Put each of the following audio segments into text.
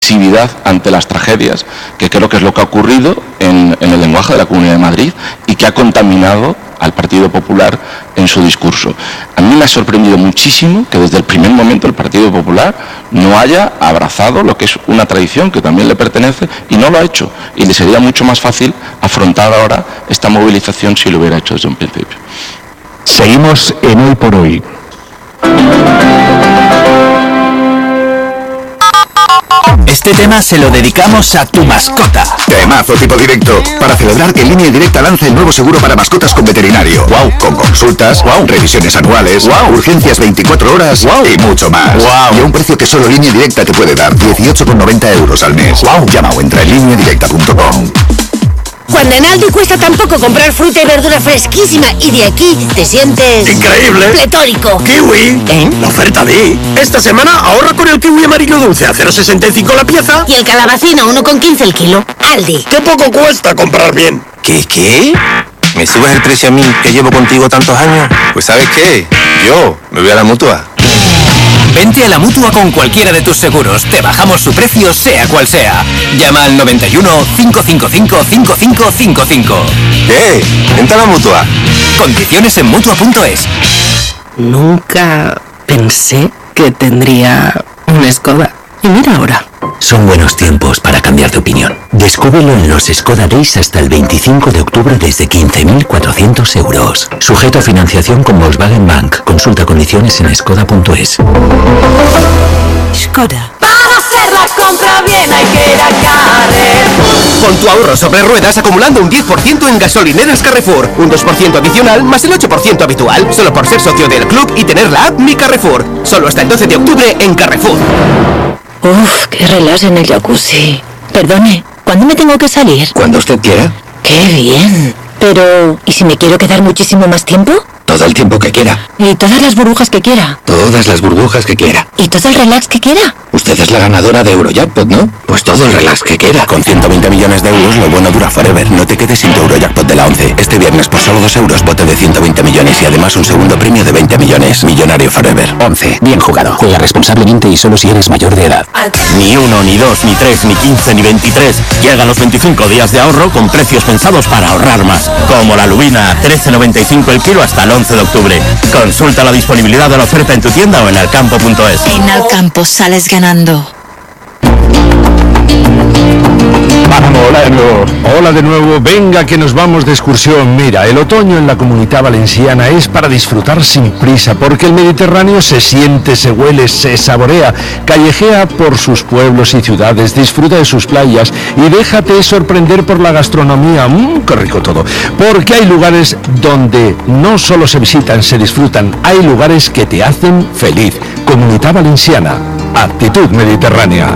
pasividad ante las tragedias, que creo que es lo que ha ocurrido en el lenguaje de la Comunidad de Madrid y que ha contaminado al Partido Popular en su discurso. A mí me ha sorprendido muchísimo que desde el primer momento el Partido Popular no haya abrazado lo que es una tradición que también le pertenece y no lo ha hecho. Y le sería mucho más fácil afrontar ahora esta movilización si lo hubiera hecho desde un principio. Seguimos en Hoy por Hoy. Este tema se lo dedicamos a tu mascota. Temazo tipo directo. Para celebrar que Línea Directa lanza el nuevo seguro para mascotas con veterinario. Wow. Con consultas, revisiones anuales, urgencias 24 horas y mucho más. Y a un precio que solo Línea Directa te puede dar, 18,90 € al mes. Llama o entra en lineadirecta.com. Cuando en Aldi cuesta tan poco comprar fruta y verdura fresquísima y de aquí te sientes... ¡increíble! ¡Pletórico! ¡Kiwi! La oferta de... Esta semana ahorra con el kiwi amarillo dulce a 0,65 la pieza. Y el calabacino 1,15 el kilo. Aldi. ¡Qué poco cuesta comprar bien! ¿Qué? ¿Me subes el precio a mí, que llevo contigo tantos años? Pues ¿sabes qué? Yo me voy a la Mutua. Vente a la Mutua con cualquiera de tus seguros. Te bajamos su precio, sea cual sea. Llama al 91 555 5555. ¿Qué? Vente a la Mutua. Condiciones en Mutua.es. Nunca pensé que tendría una Skoda. Y mira ahora. Son buenos tiempos para cambiar de opinión. Descúbrelo en los Skoda Days hasta el 25 de octubre desde 15.400 €. Sujeto a financiación con Volkswagen Bank. Consulta condiciones en skoda.es. Skoda. Para hacer la compra bien hay que ir a Carrefour. Con tu ahorro sobre ruedas acumulando un 10% en gasolineras Carrefour. Un 2% adicional más el 8% habitual. Solo por ser socio del club y tener la app Mi Carrefour. Solo hasta el 12 de octubre en Carrefour. Uf, qué relax en el jacuzzi. Perdone, ¿cuándo me tengo que salir? Cuando usted quiera. ¡Qué bien! Pero, ¿y si me quiero quedar muchísimo más tiempo? Todo el tiempo que quiera. ¿Y todas las burbujas que quiera? Todas las burbujas que quiera. ¿Y todo el relax que quiera? Usted es la ganadora de Eurojackpot, ¿no? Pues todo el relax que quiera. Con 120 millones de euros, lo bueno dura forever. No te quedes sin tu Eurojackpot de la 11. Este viernes por solo 2 euros, bote de 120 millones y además un segundo premio de 20 millones. Millonario forever. 11. Bien jugado. Juega responsablemente y solo si eres mayor de edad. Ni 1, ni 2, ni 3, ni 15, ni 23. Llegan los 25 días de ahorro con precios pensados para ahorrar más. Como la lubina, 13,95 el kilo hasta el 11 de octubre. Consulta la disponibilidad de la oferta en tu tienda o en alcampo.es. En Alcampo sales ganando. Hola de nuevo. Hola de nuevo. Venga que nos vamos de excursión. Mira, el otoño en la Comunidad Valenciana es para disfrutar sin prisa, porque el Mediterráneo se siente, se huele, se saborea, callejea por sus pueblos y ciudades, disfruta de sus playas y déjate sorprender por la gastronomía. ¡Qué rico todo! Porque hay lugares donde no solo se visitan, se disfrutan, hay lugares que te hacen feliz. Comunidad Valenciana, actitud mediterránea.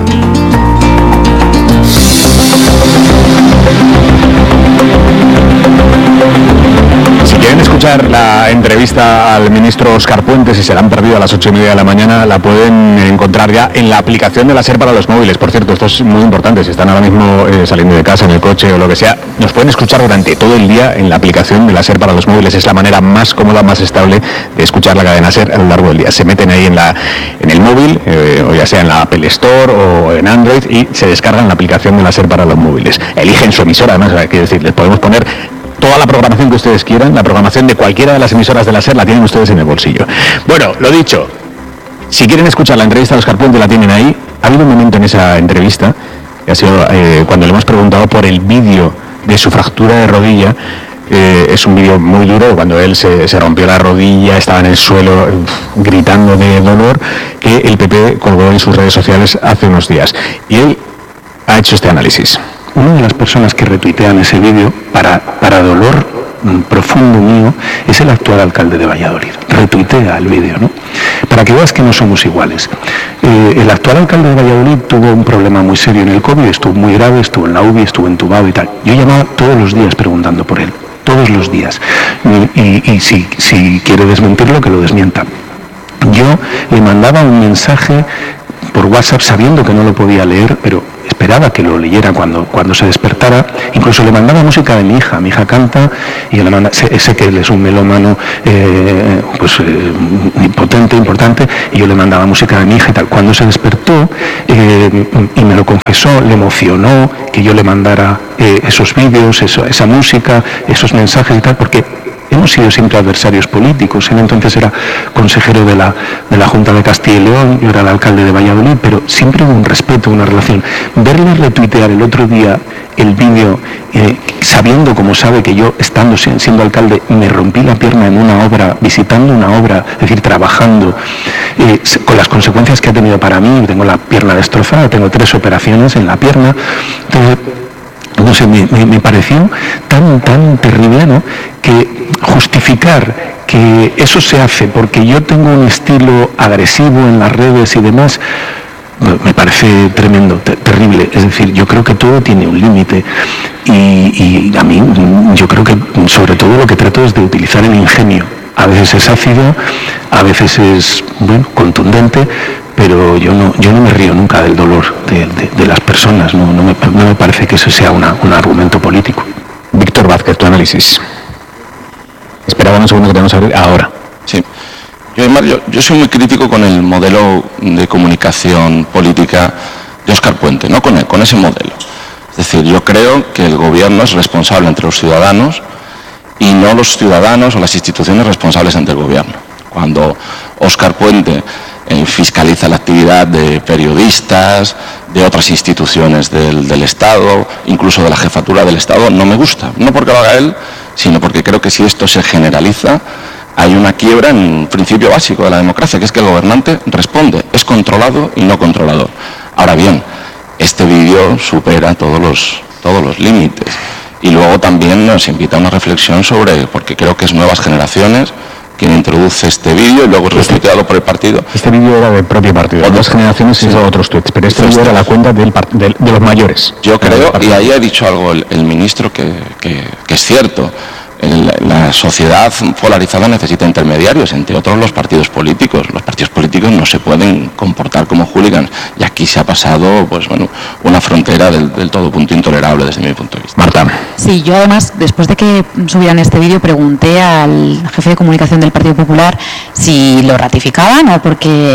Si quieren escuchar la entrevista al ministro Óscar Puente, si se la han perdido a las 8:30 de la mañana, la pueden encontrar ya en la aplicación de la SER para los móviles. Por cierto, esto es muy importante, si están ahora mismo saliendo de casa, en el coche o lo que sea, nos pueden escuchar durante todo el día en la aplicación de la SER para los móviles. Es la manera más cómoda, más estable de escuchar la cadena SER a lo largo del día. Se meten ahí en el móvil, o ya sea en la Apple Store o en Android, y se descargan la aplicación de la SER para los móviles. Eligen su emisora, además, quiero decir, les podemos poner toda la programación que ustedes quieran. La programación de cualquiera de las emisoras de la SER la tienen ustedes en el bolsillo. Bueno, lo dicho, si quieren escuchar la entrevista de Óscar Puente, la tienen ahí. Ha habido un momento en esa entrevista, que ha sido cuando le hemos preguntado por el vídeo de su fractura de rodilla. Es un vídeo muy duro, cuando él se rompió la rodilla, estaba en el suelo gritando de dolor, que el PP colgó en sus redes sociales hace unos días. Y él ha hecho este análisis. Una de las personas que retuitean ese vídeo, para dolor profundo mío, es el actual alcalde de Valladolid. Retuitea el vídeo, ¿no? Para que veas que no somos iguales. El actual alcalde de Valladolid tuvo un problema muy serio en el COVID, estuvo muy grave, estuvo en la UBI, estuvo entubado y tal. Yo llamaba todos los días preguntando por él, todos los días. Y si quiere desmentirlo, que lo desmienta. Yo le mandaba un mensaje por WhatsApp sabiendo que no lo podía leer, pero esperaba que lo leyera cuando se despertara. Incluso le mandaba música de mi hija canta, y yo le mandaba, sé que él es un melómano potente, importante, y yo le mandaba música de mi hija y tal. Cuando se despertó y me lo confesó, le emocionó que yo le mandara esos vídeos, esa música, esos mensajes y tal, porque hemos sido siempre adversarios políticos. Él entonces era consejero de la Junta de Castilla y León, yo era el alcalde de Valladolid, pero siempre hubo un respeto, una relación. Verle retuitear el otro día el vídeo, sabiendo como sabe que yo, siendo alcalde, me rompí la pierna en una obra, visitando una obra, es decir, trabajando, con las consecuencias que ha tenido para mí. Tengo la pierna destrozada, tengo 3 operaciones en la pierna. Entonces, no sé, me pareció tan terrible, ¿no?, que justificar que eso se hace porque yo tengo un estilo agresivo en las redes y demás, me parece tremendo, terrible. Es decir, yo creo que todo tiene un límite, y a mí, yo creo que sobre todo lo que trato es de utilizar el ingenio. A veces es ácido, a veces es, contundente, pero yo no me río nunca del dolor de las personas. No me parece que eso sea un argumento político. Víctor Vázquez, tu análisis. Esperaba un segundo que tenemos que abrir ahora. Sí. Yo soy muy crítico con el modelo de comunicación política de Óscar Puente, no con ese modelo. Es decir, yo creo que el gobierno es responsable entre los ciudadanos y no los ciudadanos o las instituciones responsables ante el gobierno. Cuando Óscar Puente fiscaliza la actividad de periodistas, de otras instituciones del Estado, incluso de la jefatura del Estado, no me gusta. No porque lo haga él, sino porque creo que si esto se generaliza, hay una quiebra en un principio básico de la democracia, que es que el gobernante responde, es controlado y no controlador. Ahora bien, este vídeo supera todos los límites. Y luego también nos invita a una reflexión sobre, porque creo que es Nuevas Generaciones quien introduce este vídeo y luego es retuiteado por el partido. Este vídeo era del propio partido. Nuevas Generaciones hizo otros tweets, pero este vídeo era la cuenta de los mayores. Yo creo, y ahí ha dicho algo el ministro que es cierto. La sociedad polarizada necesita intermediarios, entre otros los partidos políticos. Los partidos políticos no se pueden comportar como hooligans, y aquí se ha pasado una frontera del todo punto intolerable desde mi punto de vista. Marta. Sí, yo además, después de que subieran este vídeo, pregunté al jefe de comunicación del Partido Popular si lo ratificaban o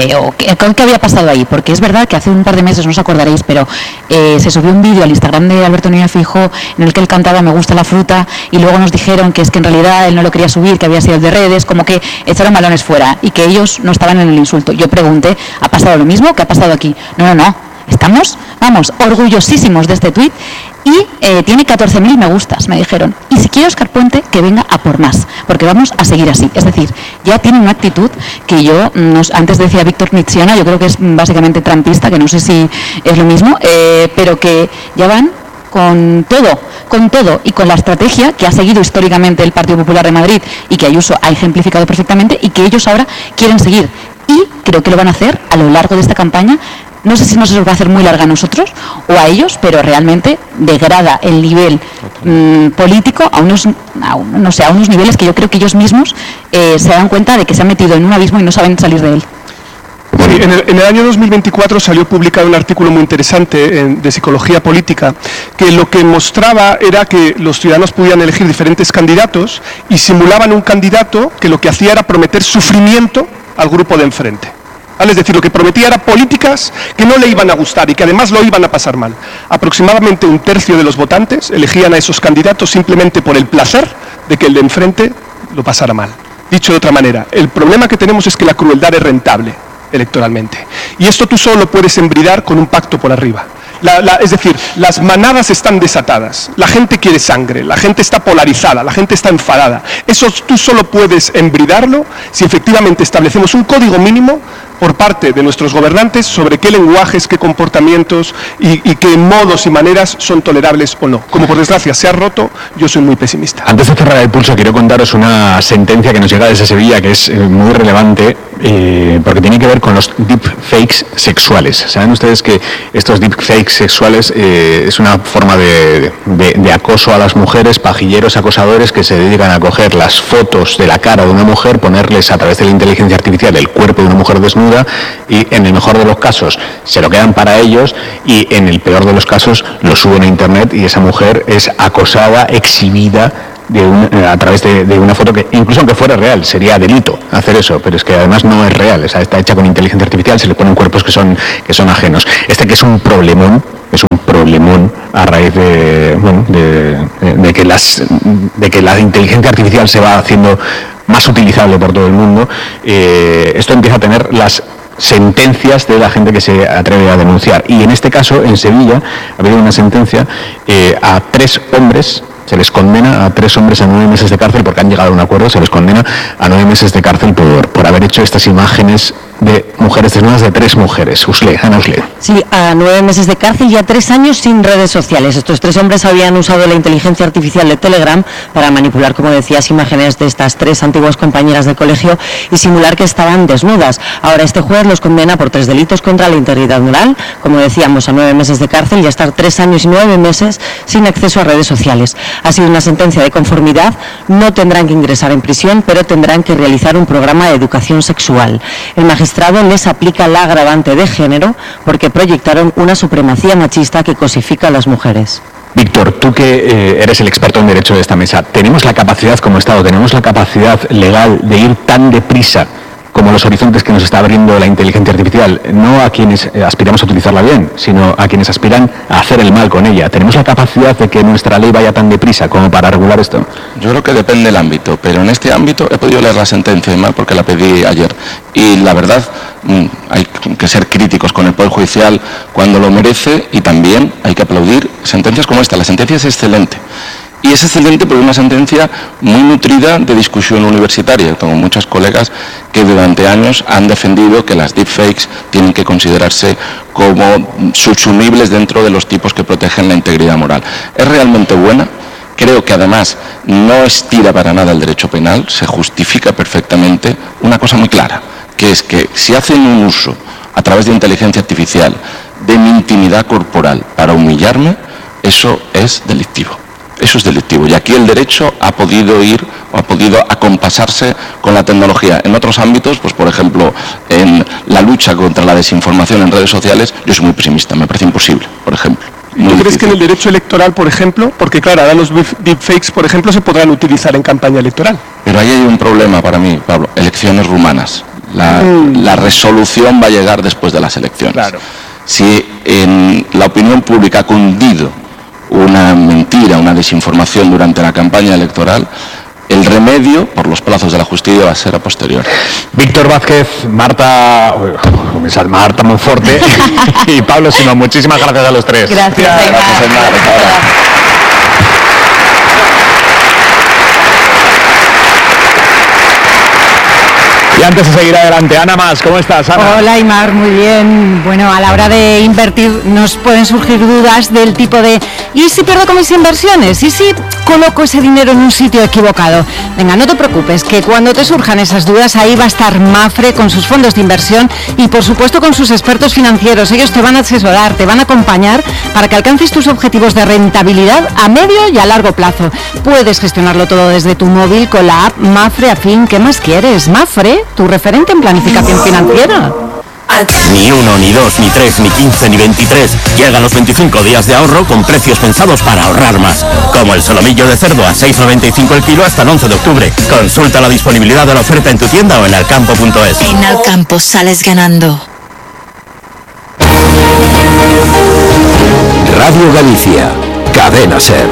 qué había pasado ahí, porque es verdad que hace un par de meses, no os acordaréis, pero se subió un vídeo al Instagram de Alberto Núñez Feijóo en el que él cantaba "Me gusta la fruta", y luego nos dijeron que es que en realidad él no lo quería subir, que había sido el de redes, como que echaron balones fuera y que ellos no estaban en el insulto. Yo pregunté, ¿ha pasado lo mismo? ¿Qué ha pasado aquí? No. Estamos, orgullosísimos de este tuit, y tiene 14.000 me gustas, me dijeron. Y si quiere Óscar Puente, que venga a por más, porque vamos a seguir así. Es decir, ya tiene una actitud que yo, antes decía Víctor Nietzscheana, yo creo que es básicamente trampista, que no sé si es lo mismo, pero que ya van con todo y con la estrategia que ha seguido históricamente el Partido Popular de Madrid y que Ayuso ha ejemplificado perfectamente y que ellos ahora quieren seguir. Y creo que lo van a hacer a lo largo de esta campaña. No sé si nos va a hacer muy larga a nosotros o a ellos, pero realmente degrada el nivel político a unos niveles que yo creo que ellos mismos se dan cuenta de que se han metido en un abismo y no saben salir de él. Sí, en el año 2024 salió publicado un artículo muy interesante de Psicología Política, que lo que mostraba era que los ciudadanos podían elegir diferentes candidatos y simulaban un candidato que lo que hacía era prometer sufrimiento al grupo de enfrente. Es decir, lo que prometía era políticas que no le iban a gustar y que además lo iban a pasar mal. Aproximadamente un tercio de los votantes elegían a esos candidatos simplemente por el placer de que el de enfrente lo pasara mal. Dicho de otra manera, el problema que tenemos es que la crueldad es rentable electoralmente. Y esto tú solo puedes embridar con un pacto por arriba. Es decir, las manadas están desatadas, la gente quiere sangre, la gente está polarizada, la gente está enfadada. Eso tú solo puedes embridarlo si efectivamente establecemos un código mínimo por parte de nuestros gobernantes sobre qué lenguajes, qué comportamientos y qué modos y maneras son tolerables o no. Como por desgracia se ha roto, yo soy muy pesimista. Antes de cerrar el pulso, quiero contaros una sentencia que nos llega desde Sevilla, que es muy relevante, porque tiene que ver con los deepfakes sexuales. Saben ustedes que estos deepfakes sexuales es una forma de acoso a las mujeres, pajilleros acosadores que se dedican a coger las fotos de la cara de una mujer, ponerles a través de la inteligencia artificial el cuerpo de una mujer desnuda desnuda y en el mejor de los casos se lo quedan para ellos y en el peor de los casos lo suben a internet y esa mujer es acosada, exhibida a través de una foto que, incluso aunque fuera real, sería delito hacer eso, pero es que además no es real, o sea, está hecha con inteligencia artificial, se le ponen cuerpos que son ajenos. Que es un problemón a raíz de que la inteligencia artificial se va haciendo más utilizable por todo el mundo. Esto empieza a tener las sentencias de la gente que se atreve a denunciar, y en este caso en Sevilla ha habido una sentencia a 3 hombres. Se les condena a 3 hombres a 9 meses de cárcel porque han llegado a un acuerdo. Se les condena a 9 meses de cárcel por haber hecho estas imágenes de mujeres desnudas de 3 mujeres. Ana Usle. Sí, a 9 meses de cárcel y a 3 años sin redes sociales. Estos 3 hombres habían usado la inteligencia artificial de Telegram para manipular, como decías, imágenes de estas 3 antiguas compañeras de colegio y simular que estaban desnudas. Ahora este juez los condena por 3 delitos contra la integridad moral, como decíamos, a 9 meses de cárcel y a estar 3 años y 9 meses sin acceso a redes sociales. Ha sido una sentencia de conformidad, no tendrán que ingresar en prisión, pero tendrán que realizar un programa de educación sexual. El magistrado les aplica la agravante de género porque proyectaron una supremacía machista que cosifica a las mujeres. Víctor, tú que eres el experto en derecho de esta mesa, ¿tenemos la capacidad como Estado, tenemos la capacidad legal de ir tan deprisa como los horizontes que nos está abriendo la inteligencia artificial, no a quienes aspiramos a utilizarla bien, sino a quienes aspiran a hacer el mal con ella? ¿Tenemos la capacidad de que nuestra ley vaya tan deprisa como para regular esto? Yo creo que depende del ámbito, pero en este ámbito he podido leer la sentencia, además, porque la pedí ayer, y la verdad hay que ser críticos con el Poder Judicial cuando lo merece, y también hay que aplaudir sentencias como esta. La sentencia es excelente. Y es excelente porque es una sentencia muy nutrida de discusión universitaria. Tengo muchos colegas que durante años han defendido que las deepfakes tienen que considerarse como subsumibles dentro de los tipos que protegen la integridad moral. Es realmente buena. Creo que además no estira para nada el derecho penal, se justifica perfectamente una cosa muy clara, que es que si hacen un uso a través de inteligencia artificial de mi intimidad corporal para humillarme, eso es delictivo. Eso es delictivo, y aquí el derecho ha podido acompasarse con la tecnología. En otros ámbitos, pues por ejemplo, en la lucha contra la desinformación en redes sociales, yo soy muy pesimista, me parece imposible, por ejemplo. ¿Tú crees que en el derecho electoral, por ejemplo, porque claro, ahora los deepfakes, por ejemplo, se podrán utilizar en campaña electoral? Pero ahí hay un problema para mí, Pablo, elecciones rumanas. La resolución va a llegar después de las elecciones. Claro. Si en la opinión pública ha cundido una mentira, una desinformación durante la campaña electoral, el remedio, por los plazos de la justicia, va a ser a posteriori. Víctor Vázquez, Marta Monforte y Pablo Simón, muchísimas gracias a los 3. Gracias. Gracias, Aymar. Y antes de seguir adelante, Ana Mas, ¿cómo estás, Ana? Hola, Aymar, muy bien. Bueno, a la hora de invertir nos pueden surgir dudas del tipo de ¿y si pierdo con mis inversiones? ¿Y si coloco ese dinero en un sitio equivocado? Venga, no te preocupes, que cuando te surjan esas dudas, ahí va a estar Mapfre con sus fondos de inversión y, por supuesto, con sus expertos financieros. Ellos te van a asesorar, te van a acompañar para que alcances tus objetivos de rentabilidad a medio y a largo plazo. Puedes gestionarlo todo desde tu móvil con la app Mapfre Afín. ¿Qué más quieres? Mapfre, tu referente en planificación financiera. Ni 1, ni 2, ni 3, ni 15, ni 23. Llegan los 25 días de ahorro con precios pensados para ahorrar más. Como el solomillo de cerdo a 6,95 el kilo hasta el 11 de octubre. Consulta la disponibilidad de la oferta en tu tienda o en alcampo.es. En Alcampo sales ganando. Radio Galicia, Cadena SER.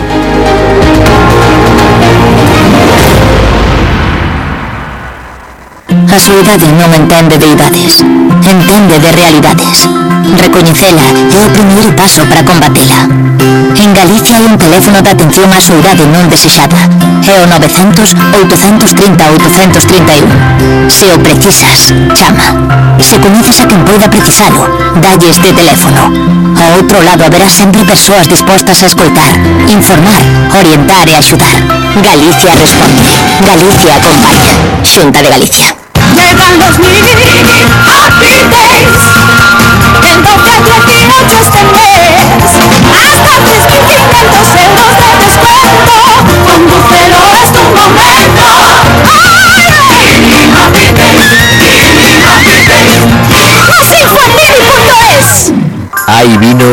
A súa idade non entende de idades, entende de realidades. Recoñecela é o primeiro paso para combatela. En Galicia hai un teléfono de atención á súa idade non desexada. É o 900 830 831. Se o precisas, chama. Se coñeces a quen poida precisalo, dalle este teléfono. Ao outro lado haberá sempre persoas dispostas a escoitar, informar, orientar e axudar. Galicia responde. Galicia acompaña. Xunta de Galicia. Llegan los mini Happy Days, del 12 al 18 este mes, hasta 3.500 euros de descuento, Conducelo es tu momento. ¡Ay! Mini Happy Days, Mini Happy Days.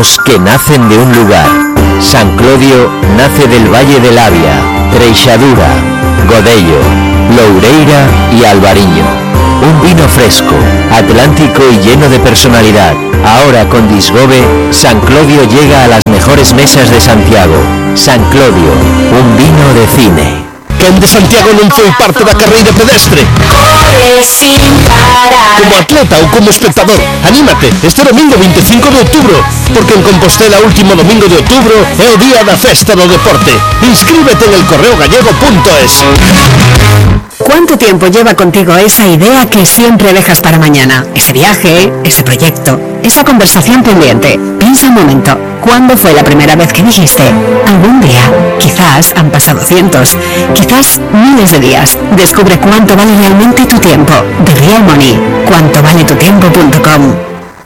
pueblos que nacen de un lugar. San Clodio nace del Valle del Avia, Treixadura, Godello, Loureira y Albariño. Un vino fresco, atlántico y lleno de personalidad. Ahora con Disgobe, San Clodio llega a las mejores mesas de Santiago. San Clodio, un vino de cine. Quen de Santiago non foi parte da carreira pedestre? Como atleta ou como espectador, anímate este domingo 25 de outubro, porque en Compostela último domingo de outubro é o día da festa do deporte. Inscríbete en elcorreogallego.es. ¿Cuánto tiempo lleva contigo esa idea que siempre dejas para mañana? Ese viaje, ese proyecto, esa conversación pendiente. Piensa un momento, ¿cuándo fue la primera vez que dijiste? Algún día. Quizás han pasado cientos, quizás miles de días. Descubre cuánto vale realmente tu tiempo. The Real Money. cuantovaletutiempo.com.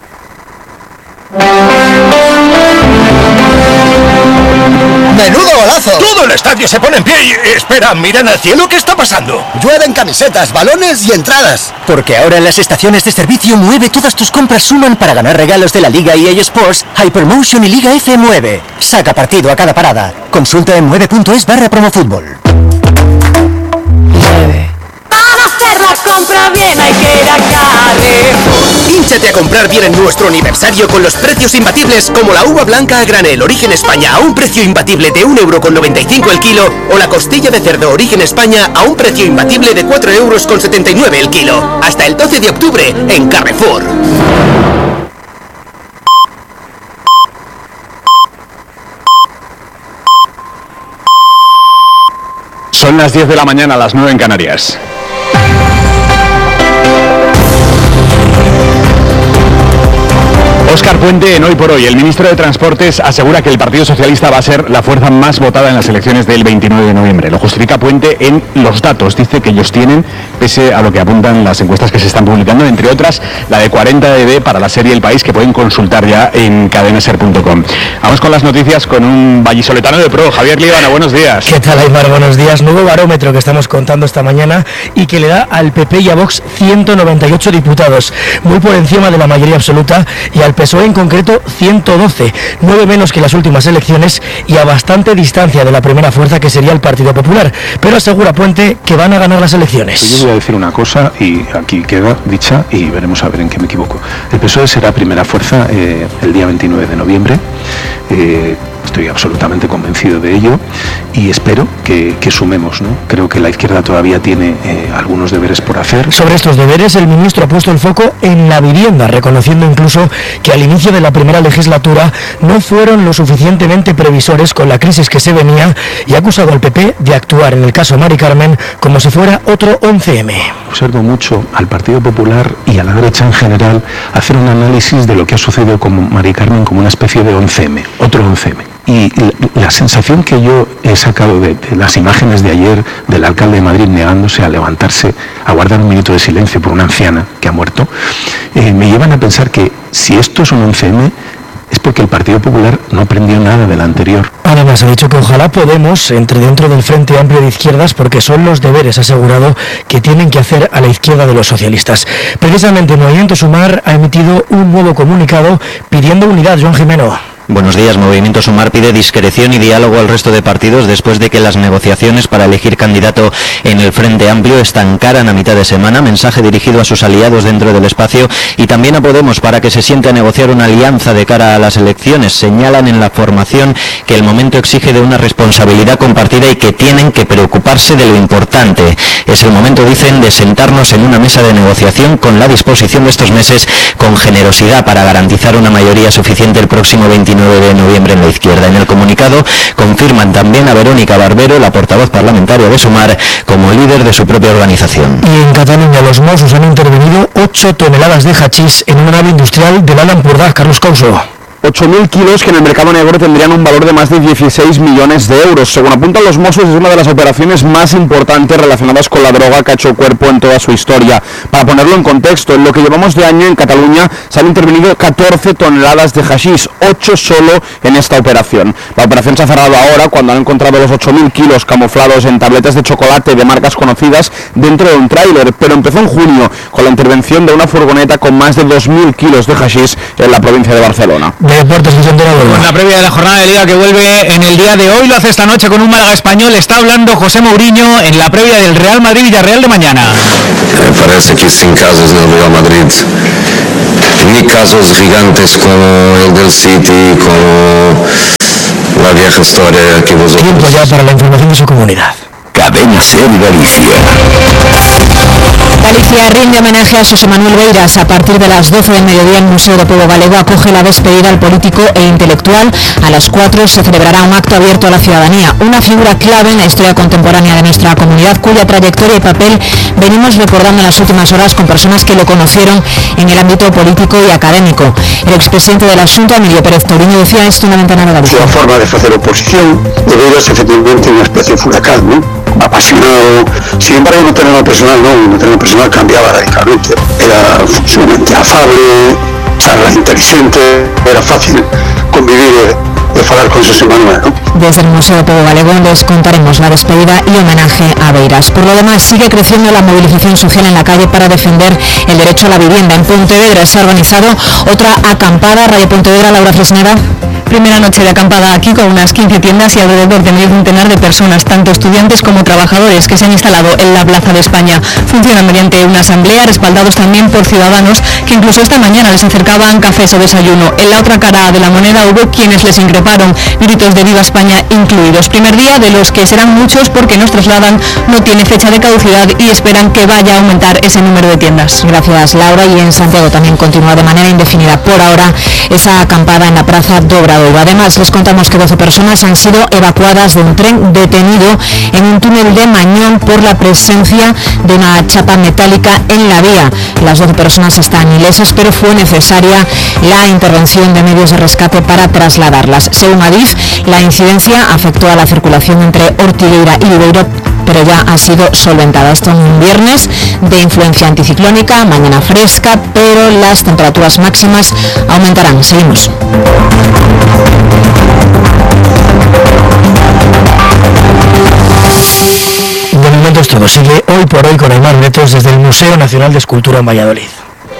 ¡Menudo golazo! Todo el estadio se pone en pie y... Espera, miren al cielo, ¿qué está pasando? Llueven camisetas, balones y entradas. Porque ahora en las estaciones de servicio Mueve todas tus compras suman para ganar regalos de la Liga EA Sports, Hypermotion y Liga F Mueve. Saca partido a cada parada. Consulta en mueve.es/promofutbol. Para hacer la compra bien hay que ir a Carrefour. Hínchate a comprar bien en nuestro aniversario con los precios imbatibles como la uva blanca a granel Origen España a un precio imbatible de 1,95 € el kilo o la costilla de cerdo Origen España a un precio imbatible de 4,79 € el kilo. Hasta el 12 de octubre en Carrefour. Son las 10 de la mañana, las 9 en Canarias. Óscar Puente, en Hoy por Hoy, el ministro de Transportes asegura que el Partido Socialista va a ser la fuerza más votada en las elecciones del 29 de noviembre. Lo justifica Puente en los datos. Dice que ellos tienen, pese a lo que apuntan las encuestas que se están publicando, entre otras, la de 40 dB para la serie El País, que pueden consultar ya en cadenaser.com. Vamos con las noticias con un vallisoletano de pro, Javier Líbana, buenos días. ¿Qué tal, Aymar? Buenos días. Nuevo barómetro que estamos contando esta mañana y que le da al PP y a Vox 198 diputados, muy por encima de la mayoría absoluta, y al PSOE en concreto 112, 9 menos que las últimas elecciones y a bastante distancia de la primera fuerza, que sería el Partido Popular, pero asegura Puente que van a ganar las elecciones. Yo voy a decir una cosa y aquí queda dicha y veremos a ver en qué me equivoco. El PSOE será primera fuerza el día 29 de noviembre. Estoy absolutamente convencido de ello y espero que sumemos, ¿no? Creo que la izquierda todavía tiene algunos deberes por hacer. Sobre estos deberes, el ministro ha puesto el foco en la vivienda, reconociendo incluso que al inicio de la primera legislatura no fueron lo suficientemente previsores con la crisis que se venía, y ha acusado al PP de actuar en el caso Mari Carmen como si fuera otro 11M. Observo mucho al Partido Popular y a la derecha en general hacer un análisis de lo que ha sucedido con Mari Carmen como una especie de 11M, otro 11M. Y la sensación que yo he sacado de las imágenes de ayer del alcalde de Madrid negándose a levantarse, a guardar un minuto de silencio por una anciana que ha muerto, me llevan a pensar que si esto es un 11M es porque el Partido Popular no aprendió nada de la anterior. Además, ha dicho que ojalá Podemos entre dentro del Frente Amplio de Izquierdas, porque son los deberes, asegurado, que tienen que hacer a la izquierda de los socialistas. Precisamente, Movimiento Sumar ha emitido un nuevo comunicado pidiendo unidad. Joan Jimeno. Buenos días. Movimiento Sumar pide discreción y diálogo al resto de partidos después de que las negociaciones para elegir candidato en el Frente Amplio estancaran a mitad de semana. Mensaje dirigido a sus aliados dentro del espacio y también a Podemos para que se siente a negociar una alianza de cara a las elecciones. Señalan en la formación que el momento exige de una responsabilidad compartida y que tienen que preocuparse de lo importante. Es el momento, dicen, de sentarnos en una mesa de negociación con la disposición de estos meses con generosidad para garantizar una mayoría suficiente el próximo 29 de noviembre en la izquierda. En el comunicado confirman también a Verónica Barbero, la portavoz parlamentaria de Sumar, como líder de su propia organización. Y en Cataluña los Mossos han intervenido 8 toneladas de hachís en una nave industrial de l'Alt Empordà. Carlos Couso. 8.000 kilos que en el mercado negro tendrían un valor de más de 16 millones de euros. Según apuntan los Mossos, es una de las operaciones más importantes relacionadas con la droga que ha hecho cuerpo en toda su historia. Para ponerlo en contexto, en lo que llevamos de año en Cataluña se han intervenido 14 toneladas de hachís, 8 solo en esta operación. La operación se ha cerrado ahora cuando han encontrado los 8.000 kilos camuflados en tabletas de chocolate de marcas conocidas dentro de un tráiler, pero empezó en junio con la intervención de una furgoneta con más de 2.000 kilos de hachís en la provincia de Barcelona. Deportes, José Antonio Borja. Con la previa de la jornada de Liga que vuelve en el día de hoy, lo hace esta noche con un Málaga Español. Está hablando José Mourinho en la previa del Real Madrid-Villarreal de mañana. Me parece que sin casos en el Real Madrid, ni casos gigantes como el del City, como la vieja historia que vosotros... Tiempo ya para la información de su comunidad. Cadena Ser Galicia. Galicia rinde homenaje a José Manuel Beiras. A partir de las 12 del mediodía el Museo de Pueblo Galego acoge la despedida al político e intelectual. A las 4 se celebrará un acto abierto a la ciudadanía, una figura clave en la historia contemporánea de nuestra comunidad, cuya trayectoria y papel venimos recordando en las últimas horas con personas que lo conocieron en el ámbito político y académico. El expresidente de la Xunta, Emilio Pérez Touriño, decía esto en la ventana de Galicia. La forma de hacer oposición de Beiras efectivamente una especie de furacán, ¿no? Apasionado, sin embargo no terreno personal cambiaba radicalmente, era sumamente afable, charla inteligente, era fácil convivir de falar con José Manuel, ¿no? Desde el Museo de Pueblo Galego les contaremos la despedida y homenaje a Beiras. Por lo demás, sigue creciendo la movilización social en la calle para defender el derecho a la vivienda. En Pontevedra se ha organizado otra acampada. Radio Pontevedra, Laura Fresneda. Primera noche de acampada aquí con unas 15 tiendas y alrededor de medio centenar de personas, tanto estudiantes como trabajadores, que se han instalado en la Plaza de España. Funcionan mediante una asamblea, respaldados también por ciudadanos que incluso esta mañana les acercaban cafés o desayuno. En la otra cara de la moneda hubo quienes les increparon, gritos de Viva España incluidos. Primer día de los que serán muchos porque nos trasladan, no tiene fecha de caducidad y esperan que vaya a aumentar ese número de tiendas. Gracias, Laura. Y en Santiago también continúa de manera indefinida por ahora esa acampada en la Plaza Dobradoiro. Además, les contamos que 12 personas han sido evacuadas de un tren detenido en un túnel de Mañón por la presencia de una chapa metálica en la vía. Las 12 personas están ilesas, pero fue necesaria la intervención de medios de rescate para trasladarlas. Según Adif, la incidencia afectó a la circulación entre Ortigueira y Viveiro, pero ya ha sido solventada. Esto en un viernes de influencia anticiclónica, mañana fresca, pero las temperaturas máximas aumentarán. Seguimos. De momento es todo. Sigue Hoy por Hoy con Aymar Bretos desde el Museo Nacional de Escultura en Valladolid.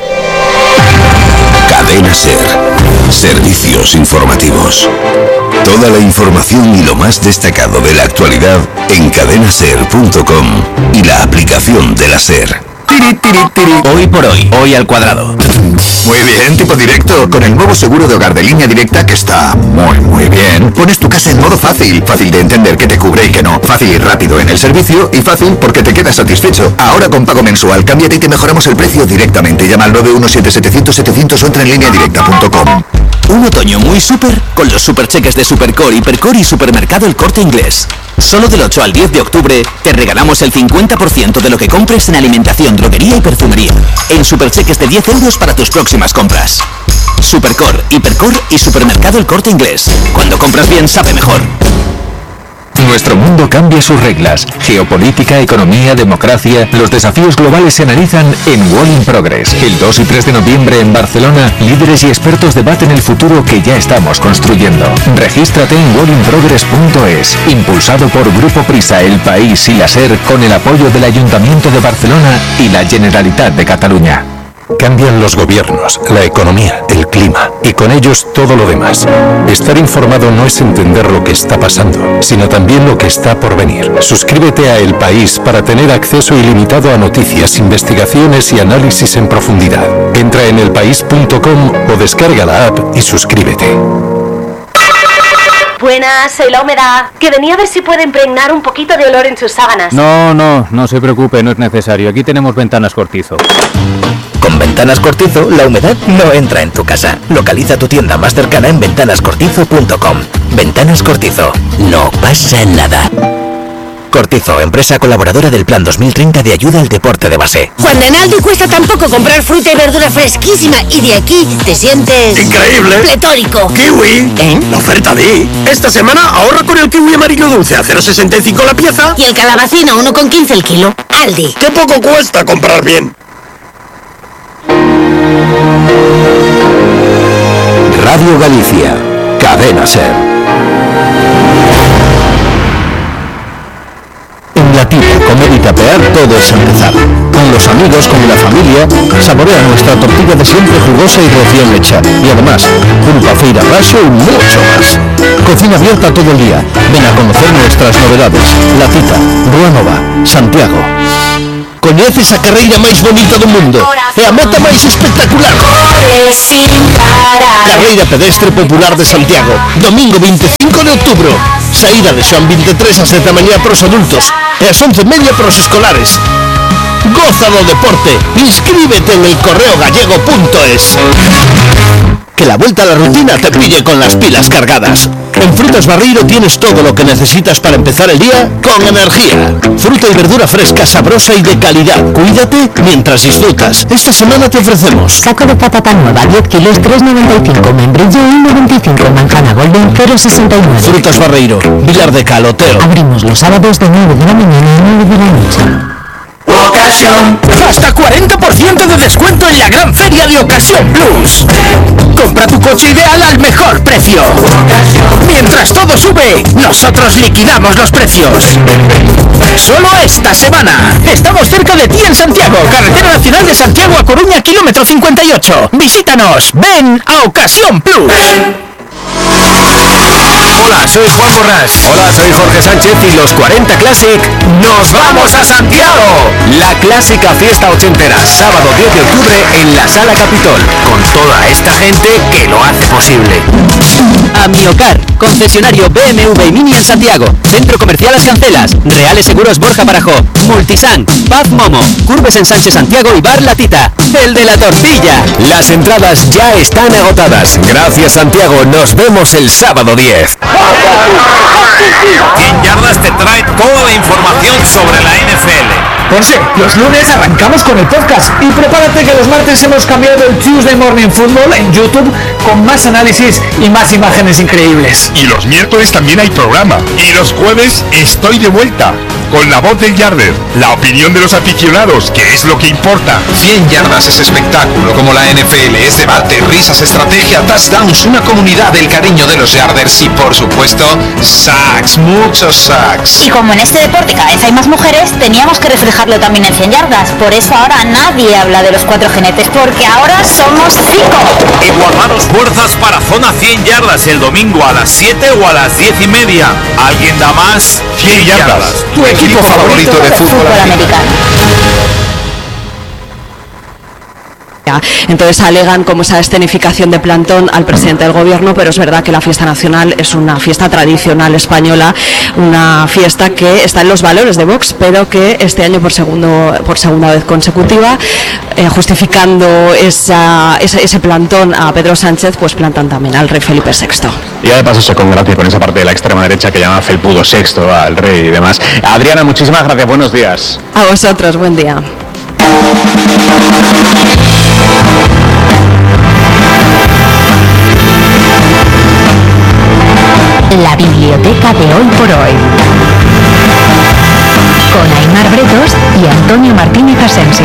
Cadena Ser. Servicios informativos. Toda la información y lo más destacado de la actualidad en cadenaser.com y la aplicación de la Ser. Hoy por Hoy, hoy al cuadrado. Muy bien, tipo directo. Con el nuevo seguro de hogar de Línea Directa, que está muy bien, pones tu casa en modo fácil. Fácil de entender qué te cubre y qué no. Fácil y rápido en el servicio y fácil porque te quedas satisfecho. Ahora con pago mensual, cámbiate y te mejoramos el precio directamente. Llama al 917-700-700 o entra en lineadirecta.com. Un otoño muy súper con los supercheques de Supercore, Hipercore y Supermercado El Corte Inglés. Solo del 8 al 10 de octubre te regalamos el 50% de lo que compres en alimentación, droguería y perfumería. En supercheques de 10 euros para tus próximas compras. Supercore, Hipercore y Supermercado El Corte Inglés. Cuando compras bien, sabe mejor. Nuestro mundo cambia sus reglas. Geopolítica, economía, democracia. Los desafíos globales se analizan en Wall in Progress. El 2 y 3 de noviembre en Barcelona, líderes y expertos debaten el futuro que ya estamos construyendo. Regístrate en wallinprogress.es. Impulsado por Grupo Prisa, El País y la SER, con el apoyo del Ayuntamiento de Barcelona y la Generalitat de Cataluña. Cambian los gobiernos, la economía, el clima y con ellos todo lo demás. Estar informado no es entender lo que está pasando, sino también lo que está por venir. Suscríbete a El País para tener acceso ilimitado a noticias, investigaciones y análisis en profundidad. Entra en elpaís.com o descarga la app y suscríbete. Buenas, soy la humedad, que venía a ver si puede impregnar un poquito de olor en sus sábanas. No se preocupe, no es necesario. Aquí tenemos Ventanas Cortizo. Con Ventanas Cortizo, la humedad no entra en tu casa. Localiza tu tienda más cercana en ventanascortizo.com. Ventanas Cortizo, no pasa nada. Cortizo, empresa colaboradora del Plan 2030 de ayuda al deporte de base. Cuando en Aldi cuesta tan poco comprar fruta y verdura fresquísima y de aquí te sientes... ¡increíble! ¡Pletórico! ¡Kiwi! ¿Eh? La oferta de... Esta semana ahorra con el kiwi amarillo dulce a 0,65 la pieza. Y el calabacín a 1,15 el kilo. Aldi. ¡Qué poco cuesta comprar bien! Radio Galicia. Cadena Ser. En la tira Comedy Tapé saborear todo es empezar. Con los amigos, con la familia, saborea nuestra tortilla de siempre jugosa y recién hecha. Y además, pulpa, feira, raso y mucho más. Cocina abierta todo el día. Ven a conocer nuestras novedades. La Cita, Rúa Nova, Santiago. Coñeces a carreira máis bonita do mundo e a meta máis espectacular. Carreira pedestre popular de Santiago, domingo 25 de outubro. Saída de Xoán 23 a 7 da mañá para os adultos e as 11:30 para os escolares. Goza do deporte, inscríbete en elcorreogallego.es. Que la vuelta a la rutina te pille con las pilas cargadas. En Frutas Barreiro tienes todo lo que necesitas para empezar el día con energía. Fruta y verdura fresca, sabrosa y de calidad. Cuídate mientras disfrutas. Esta semana te ofrecemos saco de patata nueva, 10 kilos, 3,95, membrillo 1,95, manzana golden 0,69. Frutas Barreiro, Vilar de Caloteo. Abrimos los sábados de 9 de la mañana a 9 de la noche. Ocasión. Hasta 40% de descuento en la gran feria de Ocasión Plus. Compra tu coche ideal al mejor precio. Mientras todo sube, nosotros liquidamos los precios. Solo esta semana. Estamos cerca de ti en Santiago, Carretera Nacional de Santiago a Coruña, kilómetro 58. Visítanos. Ven a Ocasión Plus. Hola, soy Juan Borrás. Hola, soy Jorge Sánchez y los 40 Classic ¡nos vamos a Santiago! La clásica fiesta ochentera, sábado 10 de octubre en la Sala Capitol, con toda esta gente que lo hace posible. Amiocar, concesionario BMW y Mini en Santiago, Centro Comercial Las Cancelas, Reales Seguros Borja Barajó, Multisan, Paz Momo, Curves en Sánchez Santiago y Bar La Tita, el de la tortilla. Las entradas ya están agotadas. Gracias, Santiago. Nos vemos el sábado 10. 100 Yardas te trae toda la información sobre la NFL. Ponce, los lunes arrancamos con el podcast y prepárate que los martes hemos cambiado el Tuesday Morning Football en YouTube con más análisis y más imágenes increíbles. Y los miércoles también hay programa. Y los jueves estoy de vuelta con la voz del Yarder, la opinión de los aficionados, que es lo que importa. 100 yardas es espectáculo como la NFL, es debate, risas, estrategia, touchdowns, una comunidad del cariño de los Yarders y por supuesto, sacks, muchos sacks. Y como en este deporte cada vez hay más mujeres, teníamos que reflejarlo también en 100 yardas. Por eso ahora nadie habla de los 4 jinetes, porque ahora somos 5. Y guardaros fuerzas para Zona 100 Yardas el domingo a las 7 o a las 10:30. ¿Alguien da más? 100 yardas. Tu equipo favorito de fútbol americano. Entonces alegan como esa escenificación de plantón al presidente del gobierno, pero es verdad que la fiesta nacional es una fiesta tradicional española, una fiesta que está en los valores de Vox, pero que este año por segunda vez consecutiva, justificando ese plantón a Pedro Sánchez, pues plantan también al rey Felipe VI. Y ya de paso se congracia con esa parte de la extrema derecha que llama Felpudo VI al rey y demás. Adriana, muchísimas gracias, buenos días. A vosotros, buen día. La biblioteca de hoy por hoy, con Aymar Bretos y Antonio Martínez Asensio.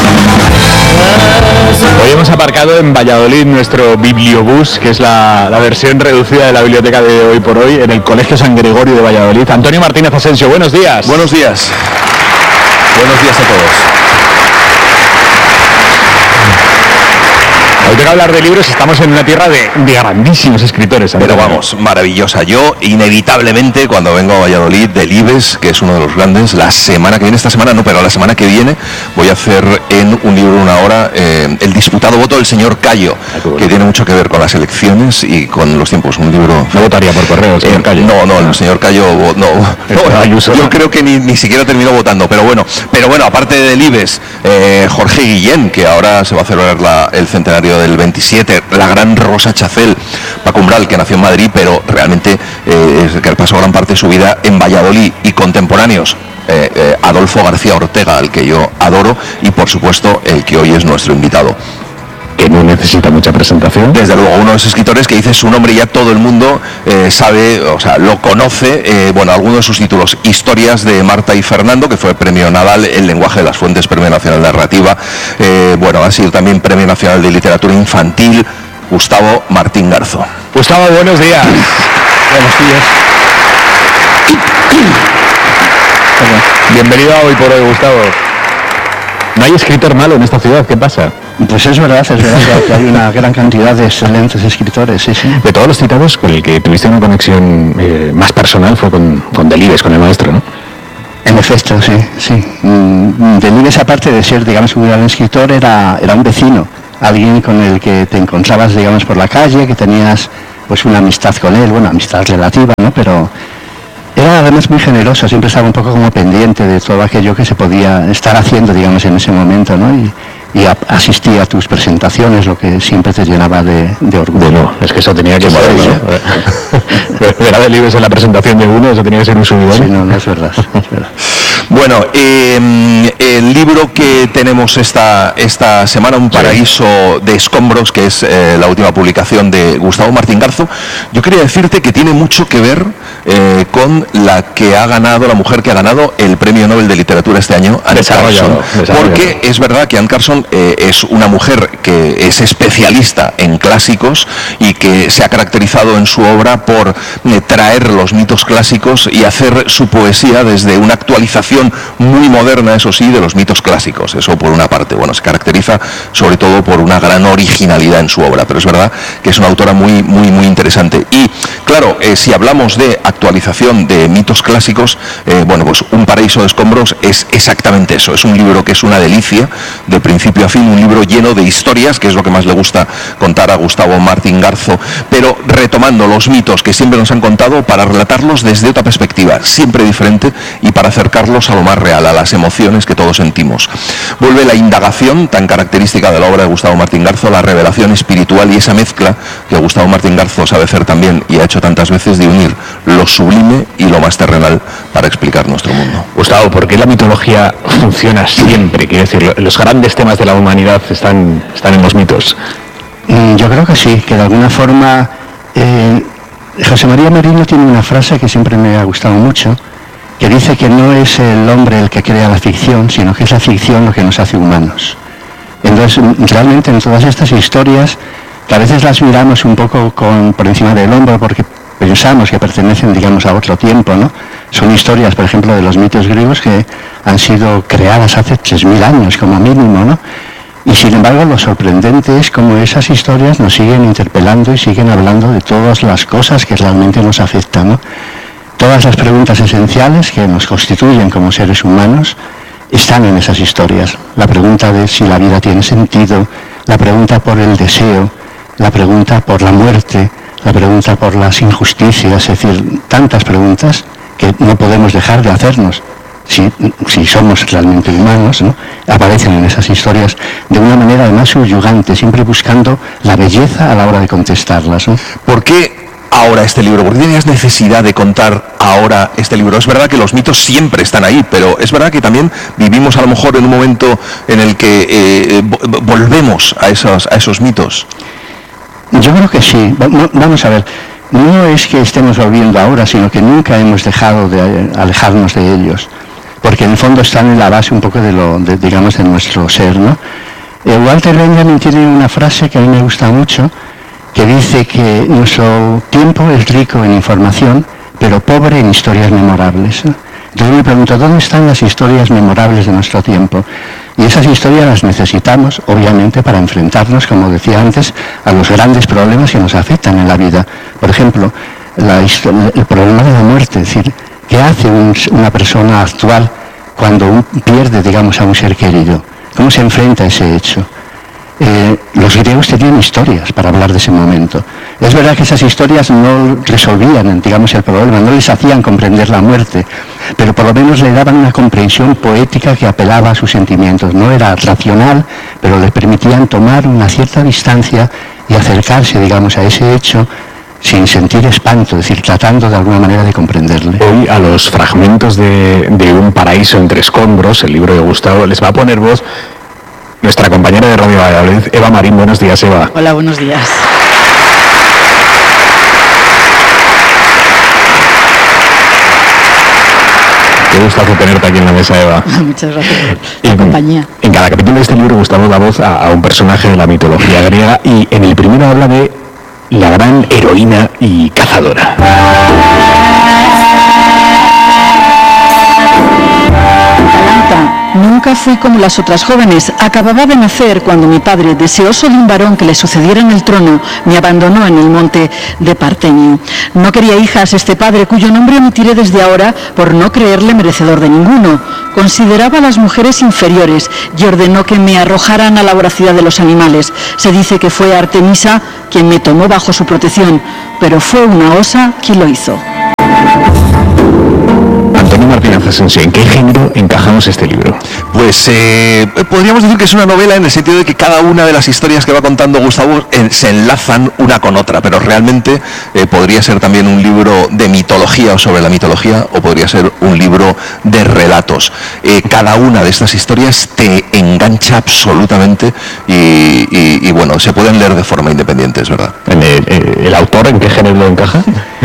Hoy hemos aparcado en Valladolid nuestro bibliobús, que es la versión reducida de la biblioteca de hoy por hoy, en el Colegio San Gregorio de Valladolid. Antonio Martínez Asensio, buenos días. Buenos días. Buenos días a todos. Hoy toca hablar de libros, estamos en una tierra de grandísimos escritores. Pero vamos, maravillosa. Yo, inevitablemente, cuando vengo a Valladolid, Delibes, que es uno de los grandes, la semana que viene, esta semana no, pero la semana que viene, voy a hacer en un libro, una hora, el disputado voto del señor Cayo, que tiene mucho que ver con las elecciones y con los tiempos. Un libro... ¿No votaría por correo el señor Cayo? No, el señor Cayo, yo creo que ni siquiera terminó votando, pero bueno, aparte de Delibes, Jorge Guillén, que ahora se va a celebrar el centenario del 27, la gran Rosa Chacel, Paco Umbral, que nació en Madrid, pero realmente que pasó gran parte de su vida en Valladolid, y contemporáneos, Adolfo García Ortega, al que yo adoro, y por supuesto el que hoy es nuestro invitado. Que no necesita mucha presentación. Desde luego, uno de los escritores que dice su nombre ya todo el mundo sabe, o sea, lo conoce. Algunos de sus títulos: Historias de Marta y Fernando, que fue premio Nadal, El lenguaje de las fuentes, premio nacional de narrativa. Ha sido también premio nacional de literatura infantil. Gustavo Martín Garzo. Gustavo, buenos días. Buenos días. Bienvenido a Hoy por Hoy, Gustavo. ¿No hay escritor malo en esta ciudad? ¿Qué pasa? Pues es verdad que hay una gran cantidad de excelentes escritores, sí. De todos los citados, con el que tuviste una conexión más personal fue con Delibes, con el maestro, ¿no? En efecto, sí. Delibes, aparte de ser, digamos, un gran escritor, era un vecino, alguien con el que te encontrabas, digamos, por la calle, que tenías pues una amistad con él, bueno, amistad relativa, ¿no? Pero era además muy generoso, siempre estaba un poco como pendiente de todo aquello que se podía estar haciendo, digamos, en ese momento, ¿no? Y asistía a tus presentaciones, lo que siempre te llenaba de orgullo. Bueno, es que eso tenía que ser, ¿no? Era Delibes en la presentación de uno, eso tenía que ser un subidón. Sí, no, es verdad. Bueno, el libro que tenemos esta semana, Un paraíso de escombros, que es la última publicación de Gustavo Martín Garzo, yo quería decirte que tiene mucho que ver con la mujer que ha ganado el Premio Nobel de Literatura este año, Anne Carson, porque es verdad que Anne Carson es una mujer que es especialista en clásicos y que se ha caracterizado en su obra por traer los mitos clásicos y hacer su poesía desde una actualización muy moderna, eso sí, de los mitos clásicos. Eso por una parte. Bueno, se caracteriza sobre todo por una gran originalidad en su obra, pero es verdad que es una autora muy interesante. Y claro, si hablamos de actualización de mitos clásicos, bueno, pues Un paraíso de escombros es exactamente eso. Es un libro que es una delicia de principio a fin, un libro lleno de historias, que es lo que más le gusta contar a Gustavo Martín Garzo, pero retomando los mitos que siempre nos han contado para relatarlos desde otra perspectiva, siempre diferente, y para acercarlos a lo más real, a las emociones que todos sentimos. Vuelve la indagación tan característica de la obra de Gustavo Martín Garzo, la revelación espiritual y esa mezcla que Gustavo Martín Garzo sabe hacer también y ha hecho tantas veces, de unir lo sublime y lo más terrenal para explicar nuestro mundo. Gustavo, ¿por qué la mitología funciona siempre? Quiero decir, los grandes temas de la humanidad están en los mitos. Yo creo que sí, que de alguna forma José María Merino tiene una frase que siempre me ha gustado mucho, que dice que no es el hombre el que crea la ficción, sino que es la ficción lo que nos hace humanos. Entonces, realmente en todas estas historias, que a veces las miramos un poco por encima del hombro porque pensamos que pertenecen, digamos, a otro tiempo, ¿no? Son historias, por ejemplo, de los mitos griegos que han sido creadas hace 3.000 años como mínimo, ¿no? Y sin embargo, lo sorprendente es cómo esas historias nos siguen interpelando y siguen hablando de todas las cosas que realmente nos afectan, ¿no? Todas las preguntas esenciales que nos constituyen como seres humanos están en esas historias. La pregunta de si la vida tiene sentido, la pregunta por el deseo, la pregunta por la muerte, la pregunta por las injusticias, es decir, tantas preguntas que no podemos dejar de hacernos si somos realmente humanos, ¿no? Aparecen en esas historias de una manera además subyugante, siempre buscando la belleza a la hora de contestarlas, ¿no? ¿Por qué ahora este libro? ¿Por qué tenías necesidad de contar ahora este libro? Es verdad que los mitos siempre están ahí, pero es verdad que también vivimos a lo mejor en un momento en el que volvemos a esos mitos. Yo creo que sí. Vamos a ver, no es que estemos volviendo ahora, sino que nunca hemos dejado de alejarnos de ellos, porque en el fondo están en la base un poco de nuestro ser, ¿no? Walter Benjamin tiene una frase que a mí me gusta mucho, que dice que nuestro tiempo es rico en información, pero pobre en historias memorables, ¿no? Entonces me pregunto, ¿dónde están las historias memorables de nuestro tiempo? Y esas historias las necesitamos, obviamente, para enfrentarnos, como decía antes, a los grandes problemas que nos afectan en la vida. Por ejemplo, el problema de la muerte, es decir, ¿qué hace una persona actual cuando pierde, digamos, a un ser querido? ¿Cómo se enfrenta a ese hecho? Los griegos tenían historias para hablar de ese momento. Es verdad que esas historias no resolvían, digamos, el problema, no les hacían comprender la muerte, pero por lo menos le daban una comprensión poética que apelaba a sus sentimientos. No era racional, pero le permitían tomar una cierta distancia y acercarse, digamos, a ese hecho sin sentir espanto, es decir, tratando de alguna manera de comprenderle. Hoy a los fragmentos de Un paraíso entre escombros, el libro de Gustavo, les va a poner voz nuestra compañera de Radio Valladolid, Eva Marín. Buenos días, Eva. Hola, buenos días. Qué gustazo tenerte aquí en la mesa, Eva. Muchas gracias por la compañía. En cada capítulo de este libro, Gustavo da voz a un personaje de la mitología griega, y en el primero habla de la gran heroína y cazadora. nunca fui como las otras jóvenes. Acababa de nacer cuando mi padre, deseoso de un varón que le sucediera en el trono, me abandonó en el monte de Partenio. No quería hijas este padre, cuyo nombre omitiré desde ahora por no creerle merecedor de ninguno. Consideraba a las mujeres inferiores y ordenó que me arrojaran a la voracidad de los animales. Se dice que fue Artemisa quien me tomó bajo su protección, pero fue una osa quien lo hizo. Antonio Martínez Asensio, ¿en qué género encajamos este libro? Pues podríamos decir que es una novela en el sentido de que cada una de las historias que va contando Gustavo se enlazan una con otra, pero realmente podría ser también un libro de mitología o sobre la mitología, o podría ser un libro de relatos. Cada una de estas historias te engancha absolutamente y bueno, se pueden leer de forma independiente, es verdad. ¿El autor en qué género lo encaja?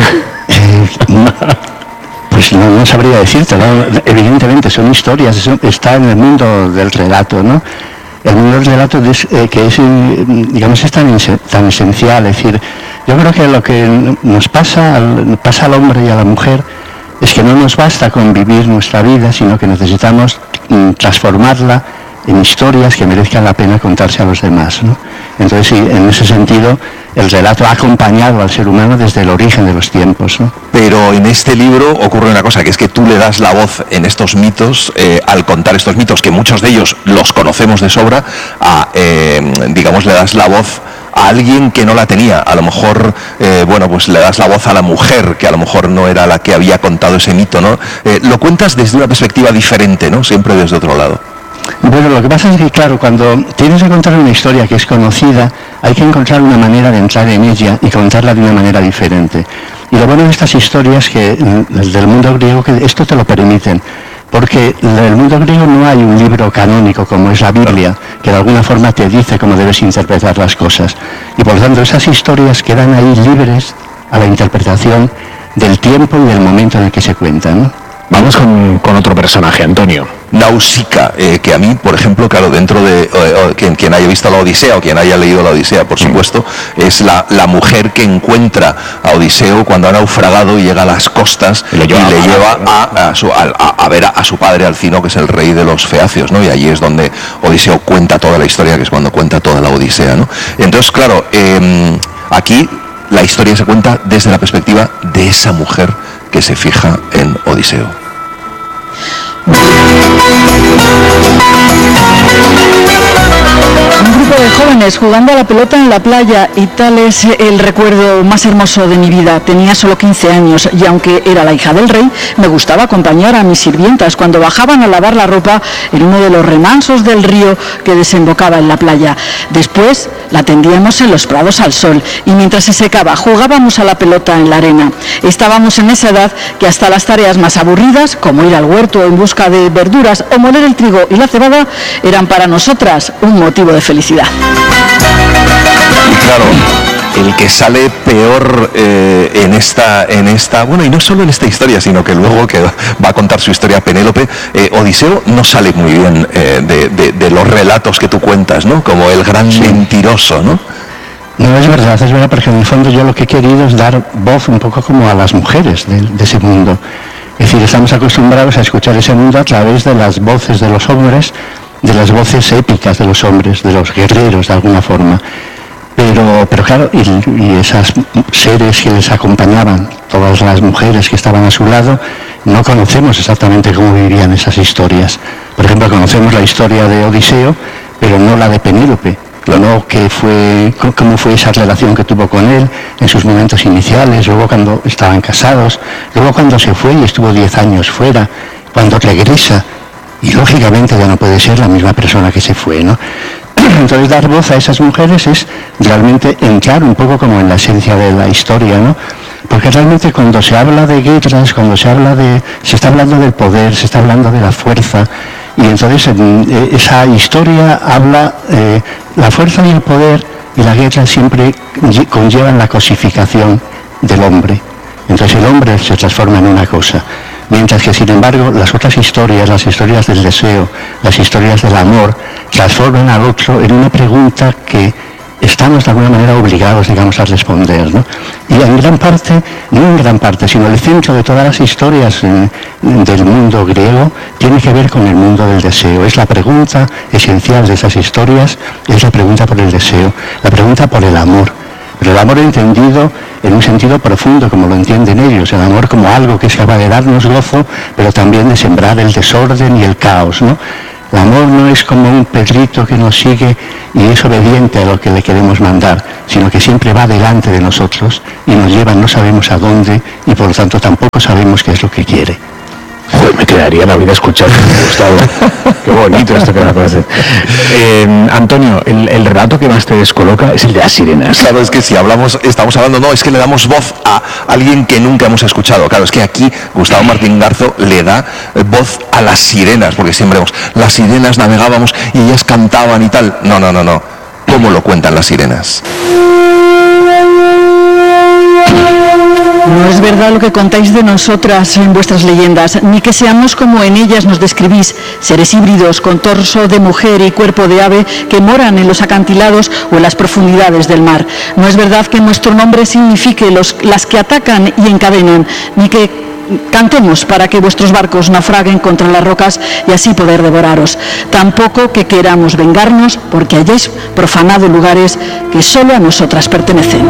Pues no sabría decirte, ¿no? Evidentemente son historias, está en el mundo del relato, ¿no? El mundo del relato que es, digamos, es tan esencial, es decir, yo creo que lo que nos pasa al hombre y a la mujer es que no nos basta con vivir nuestra vida, sino que necesitamos transformarla en historias que merezcan la pena contarse a los demás, ¿no? Entonces, sí, en ese sentido, el relato ha acompañado al ser humano desde el origen de los tiempos, ¿no? Pero en este libro ocurre una cosa, que es que tú le das la voz en estos mitos, al contar estos mitos, que muchos de ellos los conocemos de sobra, digamos, le das la voz a alguien que no la tenía. A lo mejor, bueno, pues le das la voz a la mujer, que a lo mejor no era la que había contado ese mito, ¿no? Lo cuentas desde una perspectiva diferente, ¿no? Siempre desde otro lado. Bueno, lo que pasa es que, claro, cuando tienes que contar una historia que es conocida, hay que encontrar una manera de entrar en ella y contarla de una manera diferente. Y lo bueno de estas historias que del mundo griego, que esto te lo permiten, porque en el mundo griego no hay un libro canónico como es la Biblia, que de alguna forma te dice cómo debes interpretar las cosas. Y por lo tanto esas historias quedan ahí libres a la interpretación del tiempo y del momento en el que se cuentan, ¿no? Vamos con otro personaje, Antonio. Nausicaa, que a mí, por ejemplo, claro, dentro de quien haya visto la Odisea o quien haya leído la Odisea, por supuesto, es la mujer que encuentra a Odiseo cuando ha naufragado y llega a las costas y le lleva a ver a su padre Alcino, que es el rey de los feacios, ¿no? Y allí es donde Odiseo cuenta toda la historia, que es cuando cuenta toda la Odisea, ¿no? Entonces, claro, aquí la historia se cuenta desde la perspectiva de esa mujer que se fija en Odiseo. Un grupo de jóvenes jugando a la pelota en la playa, y tal es el recuerdo más hermoso de mi vida. Tenía solo 15 años y aunque era la hija del rey, me gustaba acompañar a mis sirvientas cuando bajaban a lavar la ropa en uno de los remansos del río que desembocaba en la playa. Después la tendíamos en los prados al sol y mientras se secaba jugábamos a la pelota en la arena. Estábamos en esa edad que hasta las tareas más aburridas, como ir al huerto en busca de verduras o moler el trigo y la cebada, eran para nosotras un motivo de felicidad. Y claro, el que sale peor en esta, bueno, y no solo en esta historia, sino que luego que va a contar su historia Penélope, Odiseo no sale muy bien de los relatos que tú cuentas, ¿no? Como el gran mentiroso, ¿no? No, es verdad, porque en el fondo yo lo que he querido es dar voz un poco como a las mujeres de ese mundo. Es decir, estamos acostumbrados a escuchar ese mundo a través de las voces de los hombres, de las voces épicas de los hombres, de los guerreros de alguna forma. Pero claro, y esas seres que les acompañaban, todas las mujeres que estaban a su lado, no conocemos exactamente cómo vivían esas historias. Por ejemplo, conocemos la historia de Odiseo, pero no la de Penélope. No cómo fue esa relación que tuvo con él en sus momentos iniciales, luego cuando estaban casados, luego cuando se fue y estuvo 10 años fuera, cuando regresa, y lógicamente ya no puede ser la misma persona que se fue, ¿no? Entonces dar voz a esas mujeres es realmente entrar un poco como en la esencia de la historia, ¿no? Porque realmente cuando se habla de guerras, se está hablando del poder, se está hablando de la fuerza, y entonces esa historia habla, la fuerza y el poder y la guerra siempre conllevan la cosificación del hombre. Entonces el hombre se transforma en una cosa. Mientras que, sin embargo, las otras historias, las historias del deseo, las historias del amor, transforman al otro en una pregunta que estamos de alguna manera obligados, digamos, a responder, ¿no? Y en gran parte, no en gran parte, sino el centro de todas las historias del mundo griego tiene que ver con el mundo del deseo. Es la pregunta esencial de esas historias, es la pregunta por el deseo, la pregunta por el amor. Pero el amor entendido en un sentido profundo, como lo entienden ellos, el amor como algo que es capaz de darnos gozo, pero también de sembrar el desorden y el caos, ¿no? El amor no es como un perrito que nos sigue y es obediente a lo que le queremos mandar, sino que siempre va delante de nosotros y nos lleva no sabemos a dónde y por lo tanto tampoco sabemos qué es lo que quiere. Joder, me quedaría la vida escuchando, Gustavo. Qué bonito esto que me parece. Antonio, el relato que más te descoloca es el de las sirenas. Claro, es que si estamos hablando, no, es que le damos voz a alguien que nunca hemos escuchado. Claro, es que aquí Gustavo Martín Garzo le da voz a las sirenas, porque siempre vemos, las sirenas navegábamos y ellas cantaban y tal. No. ¿Cómo lo cuentan las sirenas? No es verdad lo que contáis de nosotras en vuestras leyendas, ni que seamos como en ellas nos describís, seres híbridos con torso de mujer y cuerpo de ave que moran en los acantilados o en las profundidades del mar. No es verdad que nuestro nombre signifique las que atacan y encadenan, ni que cantemos para que vuestros barcos naufraguen contra las rocas y así poder devoraros. Tampoco que queramos vengarnos porque hayáis profanado lugares que solo a nosotras pertenecen.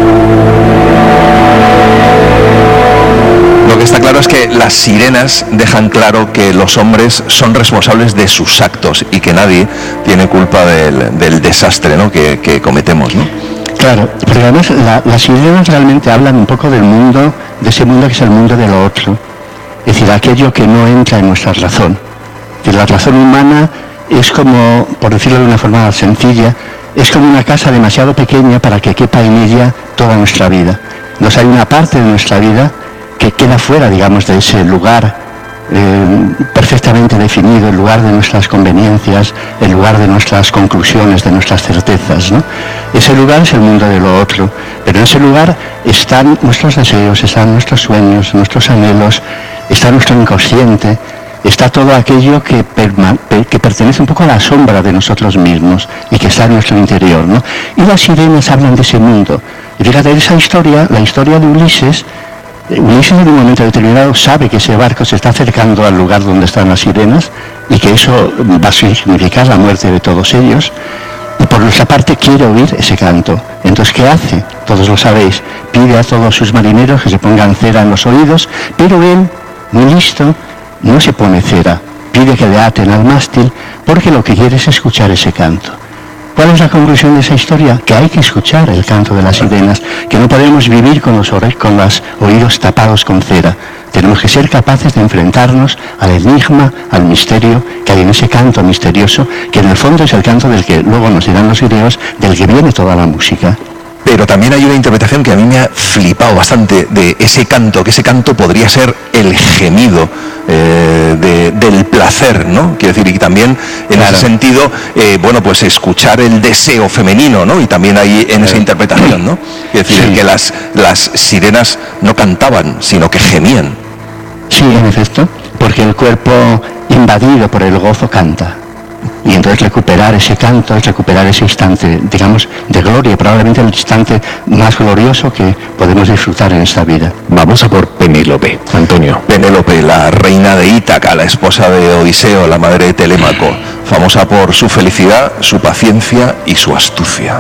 Lo que está claro es que las sirenas dejan claro que los hombres son responsables de sus actos y que nadie tiene culpa del desastre, ¿no?, que cometemos, ¿no? Claro, pero además las sirenas realmente hablan un poco del mundo, de ese mundo que es el mundo de lo otro, es decir, aquello que no entra en nuestra razón. Que la razón humana es como, por decirlo de una forma sencilla, es como una casa demasiado pequeña para que quepa en ella toda nuestra vida. Entonces hay una parte de nuestra vida que queda fuera, digamos, de ese lugar perfectamente definido, el lugar de nuestras conveniencias, el lugar de nuestras conclusiones, de nuestras certezas, ¿no? Ese lugar es el mundo de lo otro, pero en ese lugar están nuestros deseos, están nuestros sueños, nuestros anhelos, está nuestro inconsciente, está todo aquello que pertenece un poco a la sombra de nosotros mismos y que está en nuestro interior, ¿no? Y las sirenas hablan de ese mundo. Y fíjate, esa historia, la historia de Ulises en un momento determinado sabe que ese barco se está acercando al lugar donde están las sirenas y que eso va a significar la muerte de todos ellos, y por nuestra parte quiere oír ese canto. Entonces, ¿qué hace? Todos lo sabéis, pide a todos sus marineros que se pongan cera en los oídos, pero él, muy listo, no se pone cera, pide que le aten al mástil porque lo que quiere es escuchar ese canto. ¿Cuál es la conclusión de esa historia? Que hay que escuchar el canto de las sirenas, que no podemos vivir con los oídos tapados con cera. Tenemos que ser capaces de enfrentarnos al enigma, al misterio que hay en ese canto misterioso, que en el fondo es el canto del que luego nos dirán los griegos, del que viene toda la música. Pero también hay una interpretación que a mí me ha flipado bastante de ese canto, que ese canto podría ser el gemido del placer, ¿no? Quiero decir, y también en ese sentido, bueno, pues escuchar el deseo femenino, ¿no? Y también hay en esa interpretación, ¿no? Es decir, que las sirenas no cantaban, sino que gemían. Sí, en efecto, porque el cuerpo invadido por el gozo canta. Y entonces recuperar ese canto es recuperar ese instante, digamos, de gloria, probablemente el instante más glorioso que podemos disfrutar en esta vida. Vamos a por Penélope, Antonio. Penélope, la reina de Ítaca, la esposa de Odiseo, la madre de Telémaco, famosa por su felicidad, su paciencia y su astucia.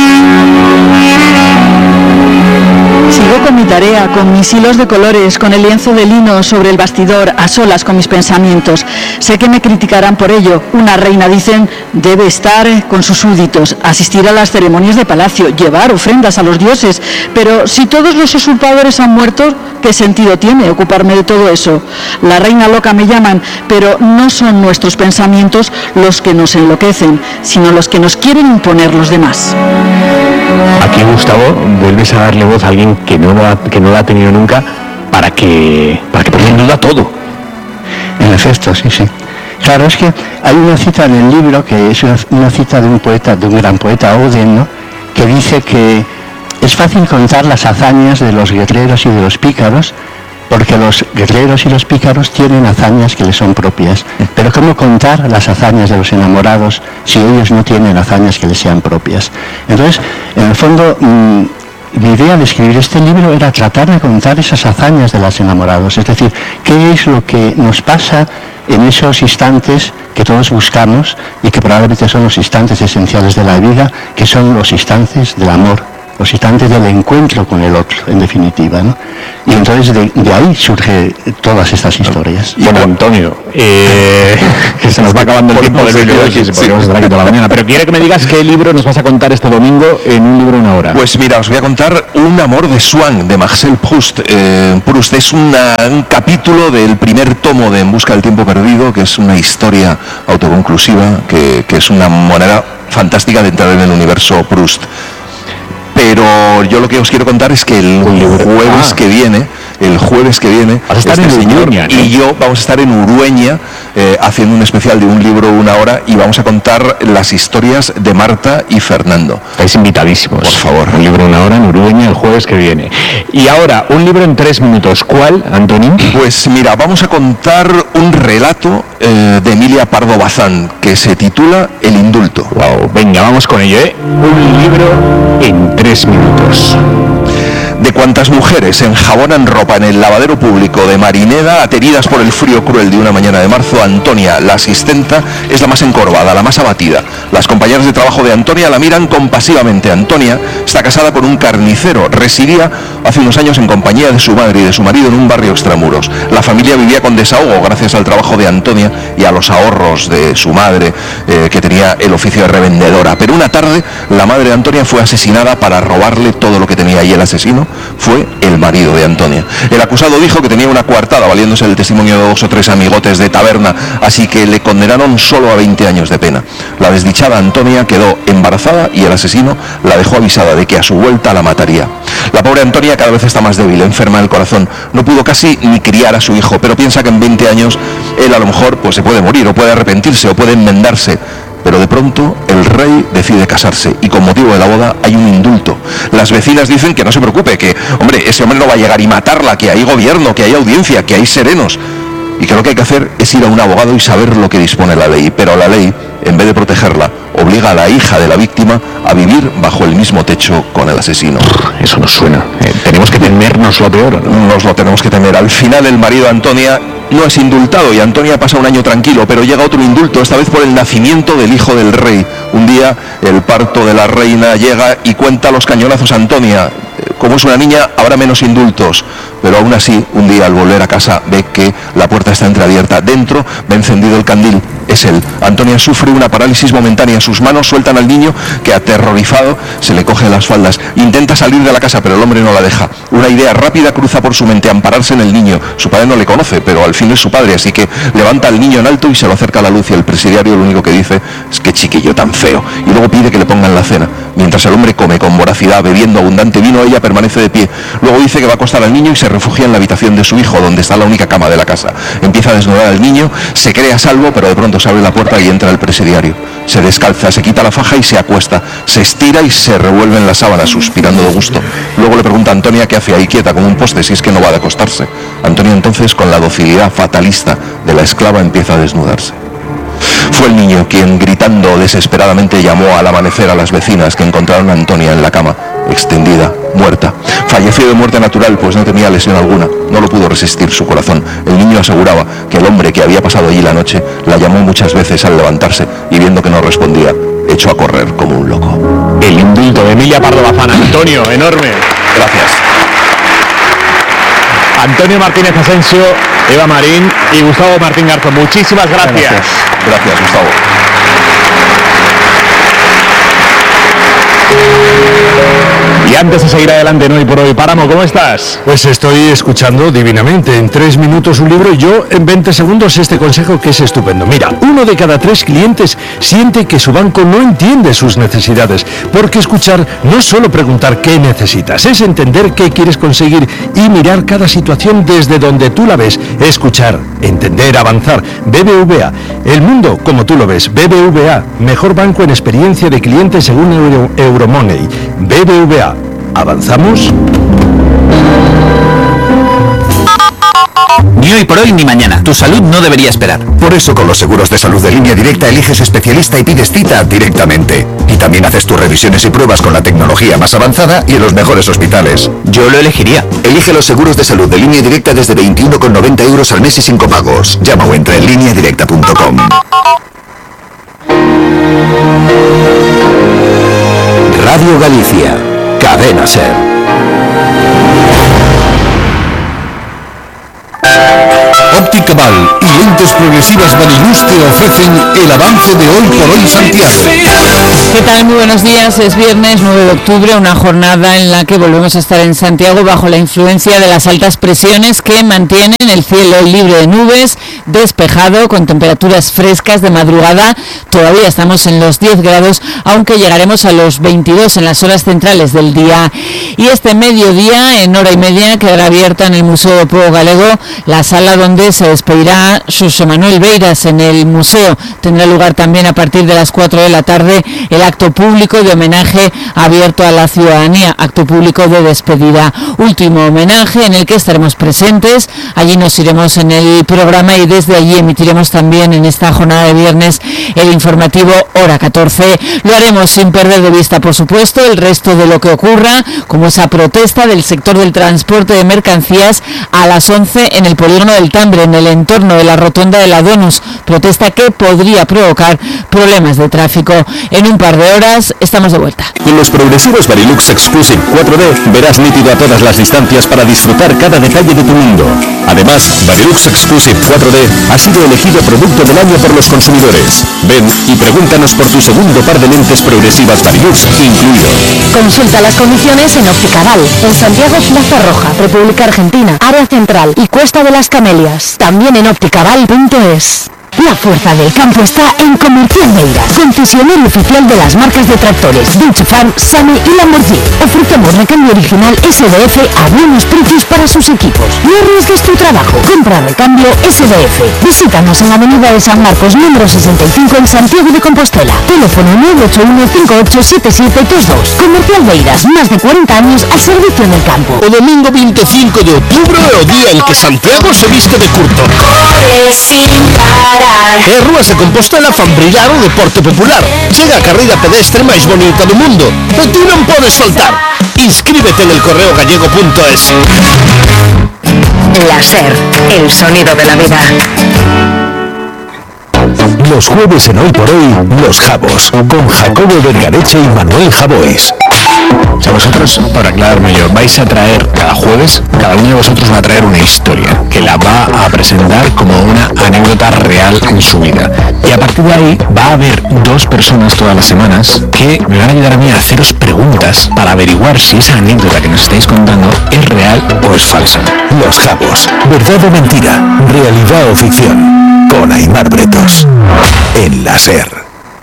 Sigo con mi tarea, con mis hilos de colores, con el lienzo de lino sobre el bastidor, a solas con mis pensamientos. Sé que me criticarán por ello. Una reina, dicen, debe estar con sus súbditos, asistir a las ceremonias de palacio, llevar ofrendas a los dioses. Pero si todos los usurpadores han muerto, ¿qué sentido tiene ocuparme de todo eso? La reina loca me llaman, pero no son nuestros pensamientos los que nos enloquecen, sino los que nos quieren imponer los demás. Aquí, Gustavo, vuelves a darle voz a alguien que no lo ha tenido nunca para que ponga en duda todo. En efecto, sí. Claro, es que hay una cita en el libro que es una cita de un poeta, de un gran poeta, Oden, ¿no?, que dice que es fácil contar las hazañas de los guerreros y de los pícaros, porque los guerreros y los pícaros tienen hazañas que les son propias. Pero ¿cómo contar las hazañas de los enamorados si ellos no tienen hazañas que les sean propias? Entonces, en el fondo, mi idea de escribir este libro era tratar de contar esas hazañas de los enamorados, es decir, qué es lo que nos pasa en esos instantes que todos buscamos y que probablemente son los instantes esenciales de la vida, que son los instantes del amor, los instantes del encuentro con el otro, en definitiva, ¿no? Y entonces de ahí surgen todas estas historias. Bueno, Antonio, que se nos va acabando el tiempo del vídeo y podríamos estar aquí toda la mañana, pero quiero que me digas qué libro nos vas a contar este domingo en un libro una hora. Pues mira, os voy a contar Un amor de Swann, de Marcel Proust. Proust es un capítulo del primer tomo de En busca del tiempo perdido, que es una historia autoconclusiva, que es una manera fantástica de entrar en el universo Proust. Pero yo lo que os quiero contar es que el jueves que viene, vas a estar en Urueña, ¿no? Y yo vamos a estar en Urueña haciendo un especial de un libro una hora y vamos a contar las historias de Marta y Fernando. Estáis invitadísimos. Por favor. Un libro una hora en Urueña el jueves que viene. Y ahora, un libro en 3 minutos. ¿Cuál, Antonín? Pues mira, vamos a contar un relato de Emilia Pardo Bazán que se titula El indulto. Wow, venga, vamos con ello, ¿eh? Un libro en 3 minutos. De cuantas mujeres enjabonan ropa en el lavadero público de Marineda, ateridas por el frío cruel de una mañana de marzo, Antonia, la asistenta, es la más encorvada, la más abatida. Las compañeras de trabajo de Antonia la miran compasivamente. Antonia está casada con un carnicero, residía hace unos años en compañía de su madre y de su marido en un barrio extramuros. La familia vivía con desahogo gracias al trabajo de Antonia y a los ahorros de su madre, que tenía el oficio de revendedora. Pero una tarde, la madre de Antonia fue asesinada para robarle todo lo que tenía, y el asesino fue el marido de Antonia. El acusado dijo que tenía una coartada valiéndose del testimonio de 2 o 3 amigotes de taberna, así que le condenaron solo a 20 años de pena. La desdichada Antonia quedó embarazada y el asesino la dejó avisada de que a su vuelta la mataría. La pobre Antonia cada vez está más débil, enferma del corazón. No pudo casi ni criar a su hijo, pero piensa que en 20 años él a lo mejor pues se puede morir, o puede arrepentirse, o puede enmendarse. Pero de pronto el rey decide casarse y con motivo de la boda hay un indulto. Las vecinas dicen que no se preocupe, que hombre, ese hombre no va a llegar y matarla, que hay gobierno, que hay audiencia, que hay serenos, y que lo que hay que hacer es ir a un abogado y saber lo que dispone la ley. Pero la ley, en vez de protegerla, obliga a la hija de la víctima a vivir bajo el mismo techo con el asesino. Eso nos suena. Tenemos que temernos lo peor, ¿no? Nos lo tenemos que temer. Al final el marido de Antonia no es indultado y Antonia pasa un año tranquilo, pero llega otro indulto, esta vez por el nacimiento del hijo del rey. Un día el parto de la reina llega y cuenta los cañonazos a Antonia. Como es una niña, habrá menos indultos, pero aún así, un día al volver a casa ve que la puerta está entreabierta. Dentro ve encendido el candil. Es él. Antonia sufre una parálisis momentánea. Sus manos sueltan al niño, que aterrorizado se le coge las faldas. Intenta salir de la casa, pero el hombre no la deja. Una idea rápida cruza por su mente: ampararse en el niño. Su padre no le conoce, pero al fin es su padre, así que levanta al niño en alto y se lo acerca a la luz, y el presidiario lo único que dice es: qué chiquillo tan feo. Y luego pide que le pongan la cena. Mientras el hombre come con voracidad, bebiendo abundante vino, ella permanece de pie. Luego dice que va a acostar al niño y se refugia en la habitación de su hijo, donde está la única cama de la casa. Empieza a desnudar al niño, se cree a salvo, pero de pronto se abre la puerta y entra el presidiario. Se descalza, se quita la faja y se acuesta. Se estira y se revuelve en la sábana, suspirando de gusto. Luego le pregunta a Antonia qué hace ahí quieta como un poste, si es que no va de acostarse. Antonia entonces, con la docilidad fatalista de la esclava, empieza a desnudarse. Fue el niño quien, gritando desesperadamente, llamó al amanecer a las vecinas, que encontraron a Antonia en la cama, extendida, muerta. Falleció de muerte natural, pues no tenía lesión alguna. No lo pudo resistir su corazón. El niño aseguraba que el hombre que había pasado allí la noche la llamó muchas veces al levantarse, y viendo que no respondía, echó a correr como un loco. El indulto de Emilia Pardo Bazán. Antonio, enorme. Gracias. Antonio Martínez Asensio, Eva Marín y Gustavo Martín Garzón. Muchísimas gracias. Gracias, Gustavo. Y antes de seguir adelante, no y por hoy, Páramo, ¿cómo estás? Pues estoy escuchando divinamente. En 3 minutos un libro y yo en 20 segundos este consejo que es estupendo. Mira, 1 de cada 3 clientes siente que su banco no entiende sus necesidades, porque escuchar no es solo preguntar qué necesitas, es entender qué quieres conseguir y mirar cada situación desde donde tú la ves. Escuchar, entender, avanzar. BBVA, el mundo como tú lo ves. BBVA, mejor banco en experiencia de cliente según Euromoney. BBVA. ¿Avanzamos? Ni hoy por hoy ni mañana. Tu salud no debería esperar. Por eso con los seguros de salud de Línea Directa eliges especialista y pides cita directamente. Y también haces tus revisiones y pruebas con la tecnología más avanzada y en los mejores hospitales. Yo lo elegiría. Elige los seguros de salud de Línea Directa desde 21,90 € al mes y sin copagos. Llama o entra en lineadirecta.com. Radio Galicia, Cadena SER. Óptica Val y lentes progresivas Varilux te ofrecen el avance de Hoy por Hoy Santiago. ¿Qué tal? Muy buenos días. Es viernes 9 de octubre, una jornada en la que volvemos a estar en Santiago bajo la influencia de las altas presiones que mantienen el cielo libre de nubes, despejado, con temperaturas frescas de madrugada. Todavía estamos en los 10 grados, aunque llegaremos a los 22 en las horas centrales del día. Y este mediodía, en hora y media, quedará abierta en el Museo do Pobo Galego la sala donde se despedirá Xosé Manuel Beiras en el museo. Tendrá lugar también a partir de las 4 de la tarde el acto público de homenaje abierto a la ciudadanía, acto público de despedida. Último homenaje en el que estaremos presentes. Allí nos iremos en el programa y desde allí emitiremos también en esta jornada de viernes el informativo Hora 14. Lo haremos sin perder de vista, por supuesto, el resto de lo que ocurra, como esa protesta del sector del transporte de mercancías a las 11 en el polígono del Tambre, en el entorno de la rotonda de la Donus, protesta que podría provocar problemas de tráfico. En un par de horas estamos de vuelta. Con los progresivos Varilux Exclusive 4D verás nítido a todas las distancias para disfrutar cada detalle de tu mundo. Además, Varilux Exclusive 4D ha sido elegido Producto del Año por los consumidores. Ven y pregúntanos por tu segundo par de lentes progresivas Varilux incluido. Consulta las condiciones en Óptica Val, en Santiago, Plaza Roja, República Argentina, Área Central y Cuesta de las Camelias. También en opticaval.es. La fuerza del campo está en Comercial Beiras, concesionario oficial de las marcas de tractores Deutsche Farm, Sami y Lamborghini. Ofrecemos recambio original SDF a buenos precios para sus equipos. No arriesgues tu trabajo, compra recambio SDF. Visítanos en Avenida de San Marcos, número 65 en Santiago de Compostela. Teléfono 981587722. Comercial Beiras, más de 40 años al servicio del campo. O domingo 25 de outubro é o día en que Santiago se viste de curto. E as rúas de Compostela fan brillar o deporte popular. Chega a carreira pedestre máis bonita do mundo e ti non podes faltar. Inscríbete en elcorreogallego.es. La SER, el sonido de la vida. Los jueves en Hoy por Hoy, Los Jabos, con Jacobo Vergareche y Manuel Javois. O sea, vosotros, para aclararme yo, vais a traer cada jueves, cada uno de vosotros va a traer una historia que la va a presentar como una anécdota real en su vida. Y a partir de ahí va a haber dos personas todas las semanas que me van a ayudar a mí a haceros preguntas para averiguar si esa anécdota que nos estáis contando es real o es falsa. Los Jabos, verdad o mentira, realidad o ficción, con Aimar Bretos, en la SER.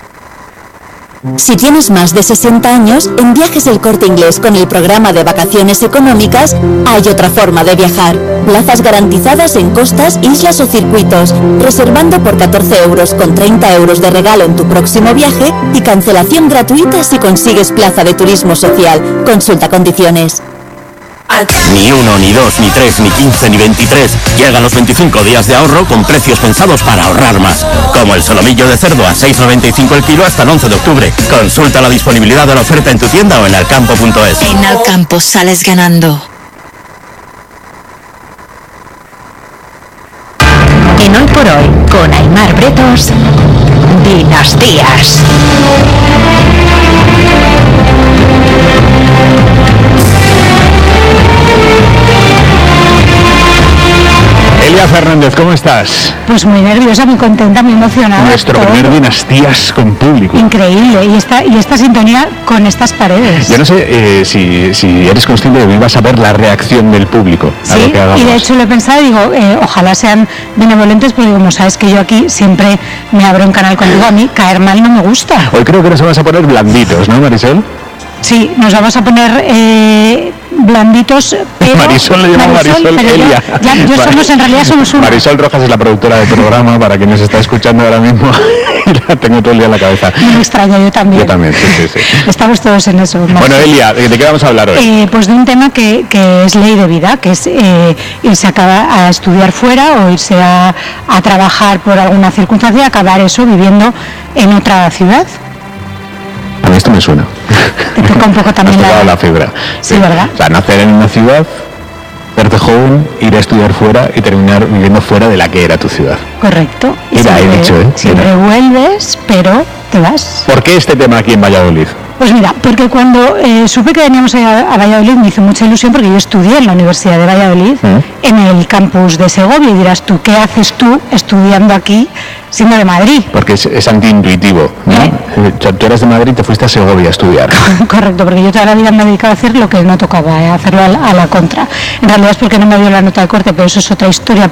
Si tienes más de 60 años, en Viajes El Corte Inglés con el programa de vacaciones económicas hay otra forma de viajar. Plazas garantizadas en costas, islas o circuitos, reservando por 14 € con 30 € de regalo en tu próximo viaje y cancelación gratuita si consigues plaza de turismo social. Consulta condiciones. Ni 1, ni 2, ni 3, ni 15, ni 23. Llegan los 25 días de ahorro con precios pensados para ahorrar más. Como el solomillo de cerdo a 6,95 el kilo hasta el 11 de octubre. Consulta la disponibilidad de la oferta en tu tienda o en alcampo.es. En Alcampo sales ganando. En Hoy por Hoy, con Aimar Bretos, Dinastías. Elia Fernández, ¿cómo estás? Pues muy nerviosa, muy contenta, muy emocionada. Nuestro primer Dinastías con público. Increíble, y esta sintonía con estas paredes. Yo no sé si eres consciente de que ibas a ver la reacción del público a lo que hagamos. Y de hecho lo he pensado y digo, ojalá sean benevolentes, pero digo, no sabes que yo aquí siempre me abro un canal contigo, a mí caer mal no me gusta. Hoy creo que nos vamos a poner blanditos, ¿no, Marisol? Sí, nos vamos a poner blanditos, pero... Marisol le llama Marisol Elia. Somos, en realidad somos una. Marisol Rojas es la productora del programa, para quien nos está escuchando ahora mismo. La tengo todo el día en la cabeza. No me extraña, yo también. Yo también, sí. Estamos todos en eso. Bueno, Elia, ¿de qué vamos a hablar hoy? Pues de un tema que es ley de vida, que es irse a estudiar fuera o irse a trabajar por alguna circunstancia, acabar eso viviendo en otra ciudad. A mí esto me suena. Te toca un poco también la fibra. Sí, ¿verdad? O sea, nacer en una ciudad, verte joven, ir a estudiar fuera y terminar viviendo fuera de la que era tu ciudad. Correcto. Y siempre vuelves, pero te vas. ¿Por qué este tema aquí en Valladolid? Pues mira, porque cuando supe que veníamos a Valladolid me hizo mucha ilusión porque yo estudié en la Universidad de Valladolid, en el campus de Segovia, y dirás tú, ¿qué haces tú estudiando aquí siendo de Madrid? Porque es antiintuitivo, ¿no? Tú eras de Madrid y te fuiste a Segovia a estudiar. Correcto, porque yo toda la vida me he dedicado a hacer lo que no tocaba, hacerlo a la contra. En realidad es porque no me dio la nota de corte, pero eso es otra historia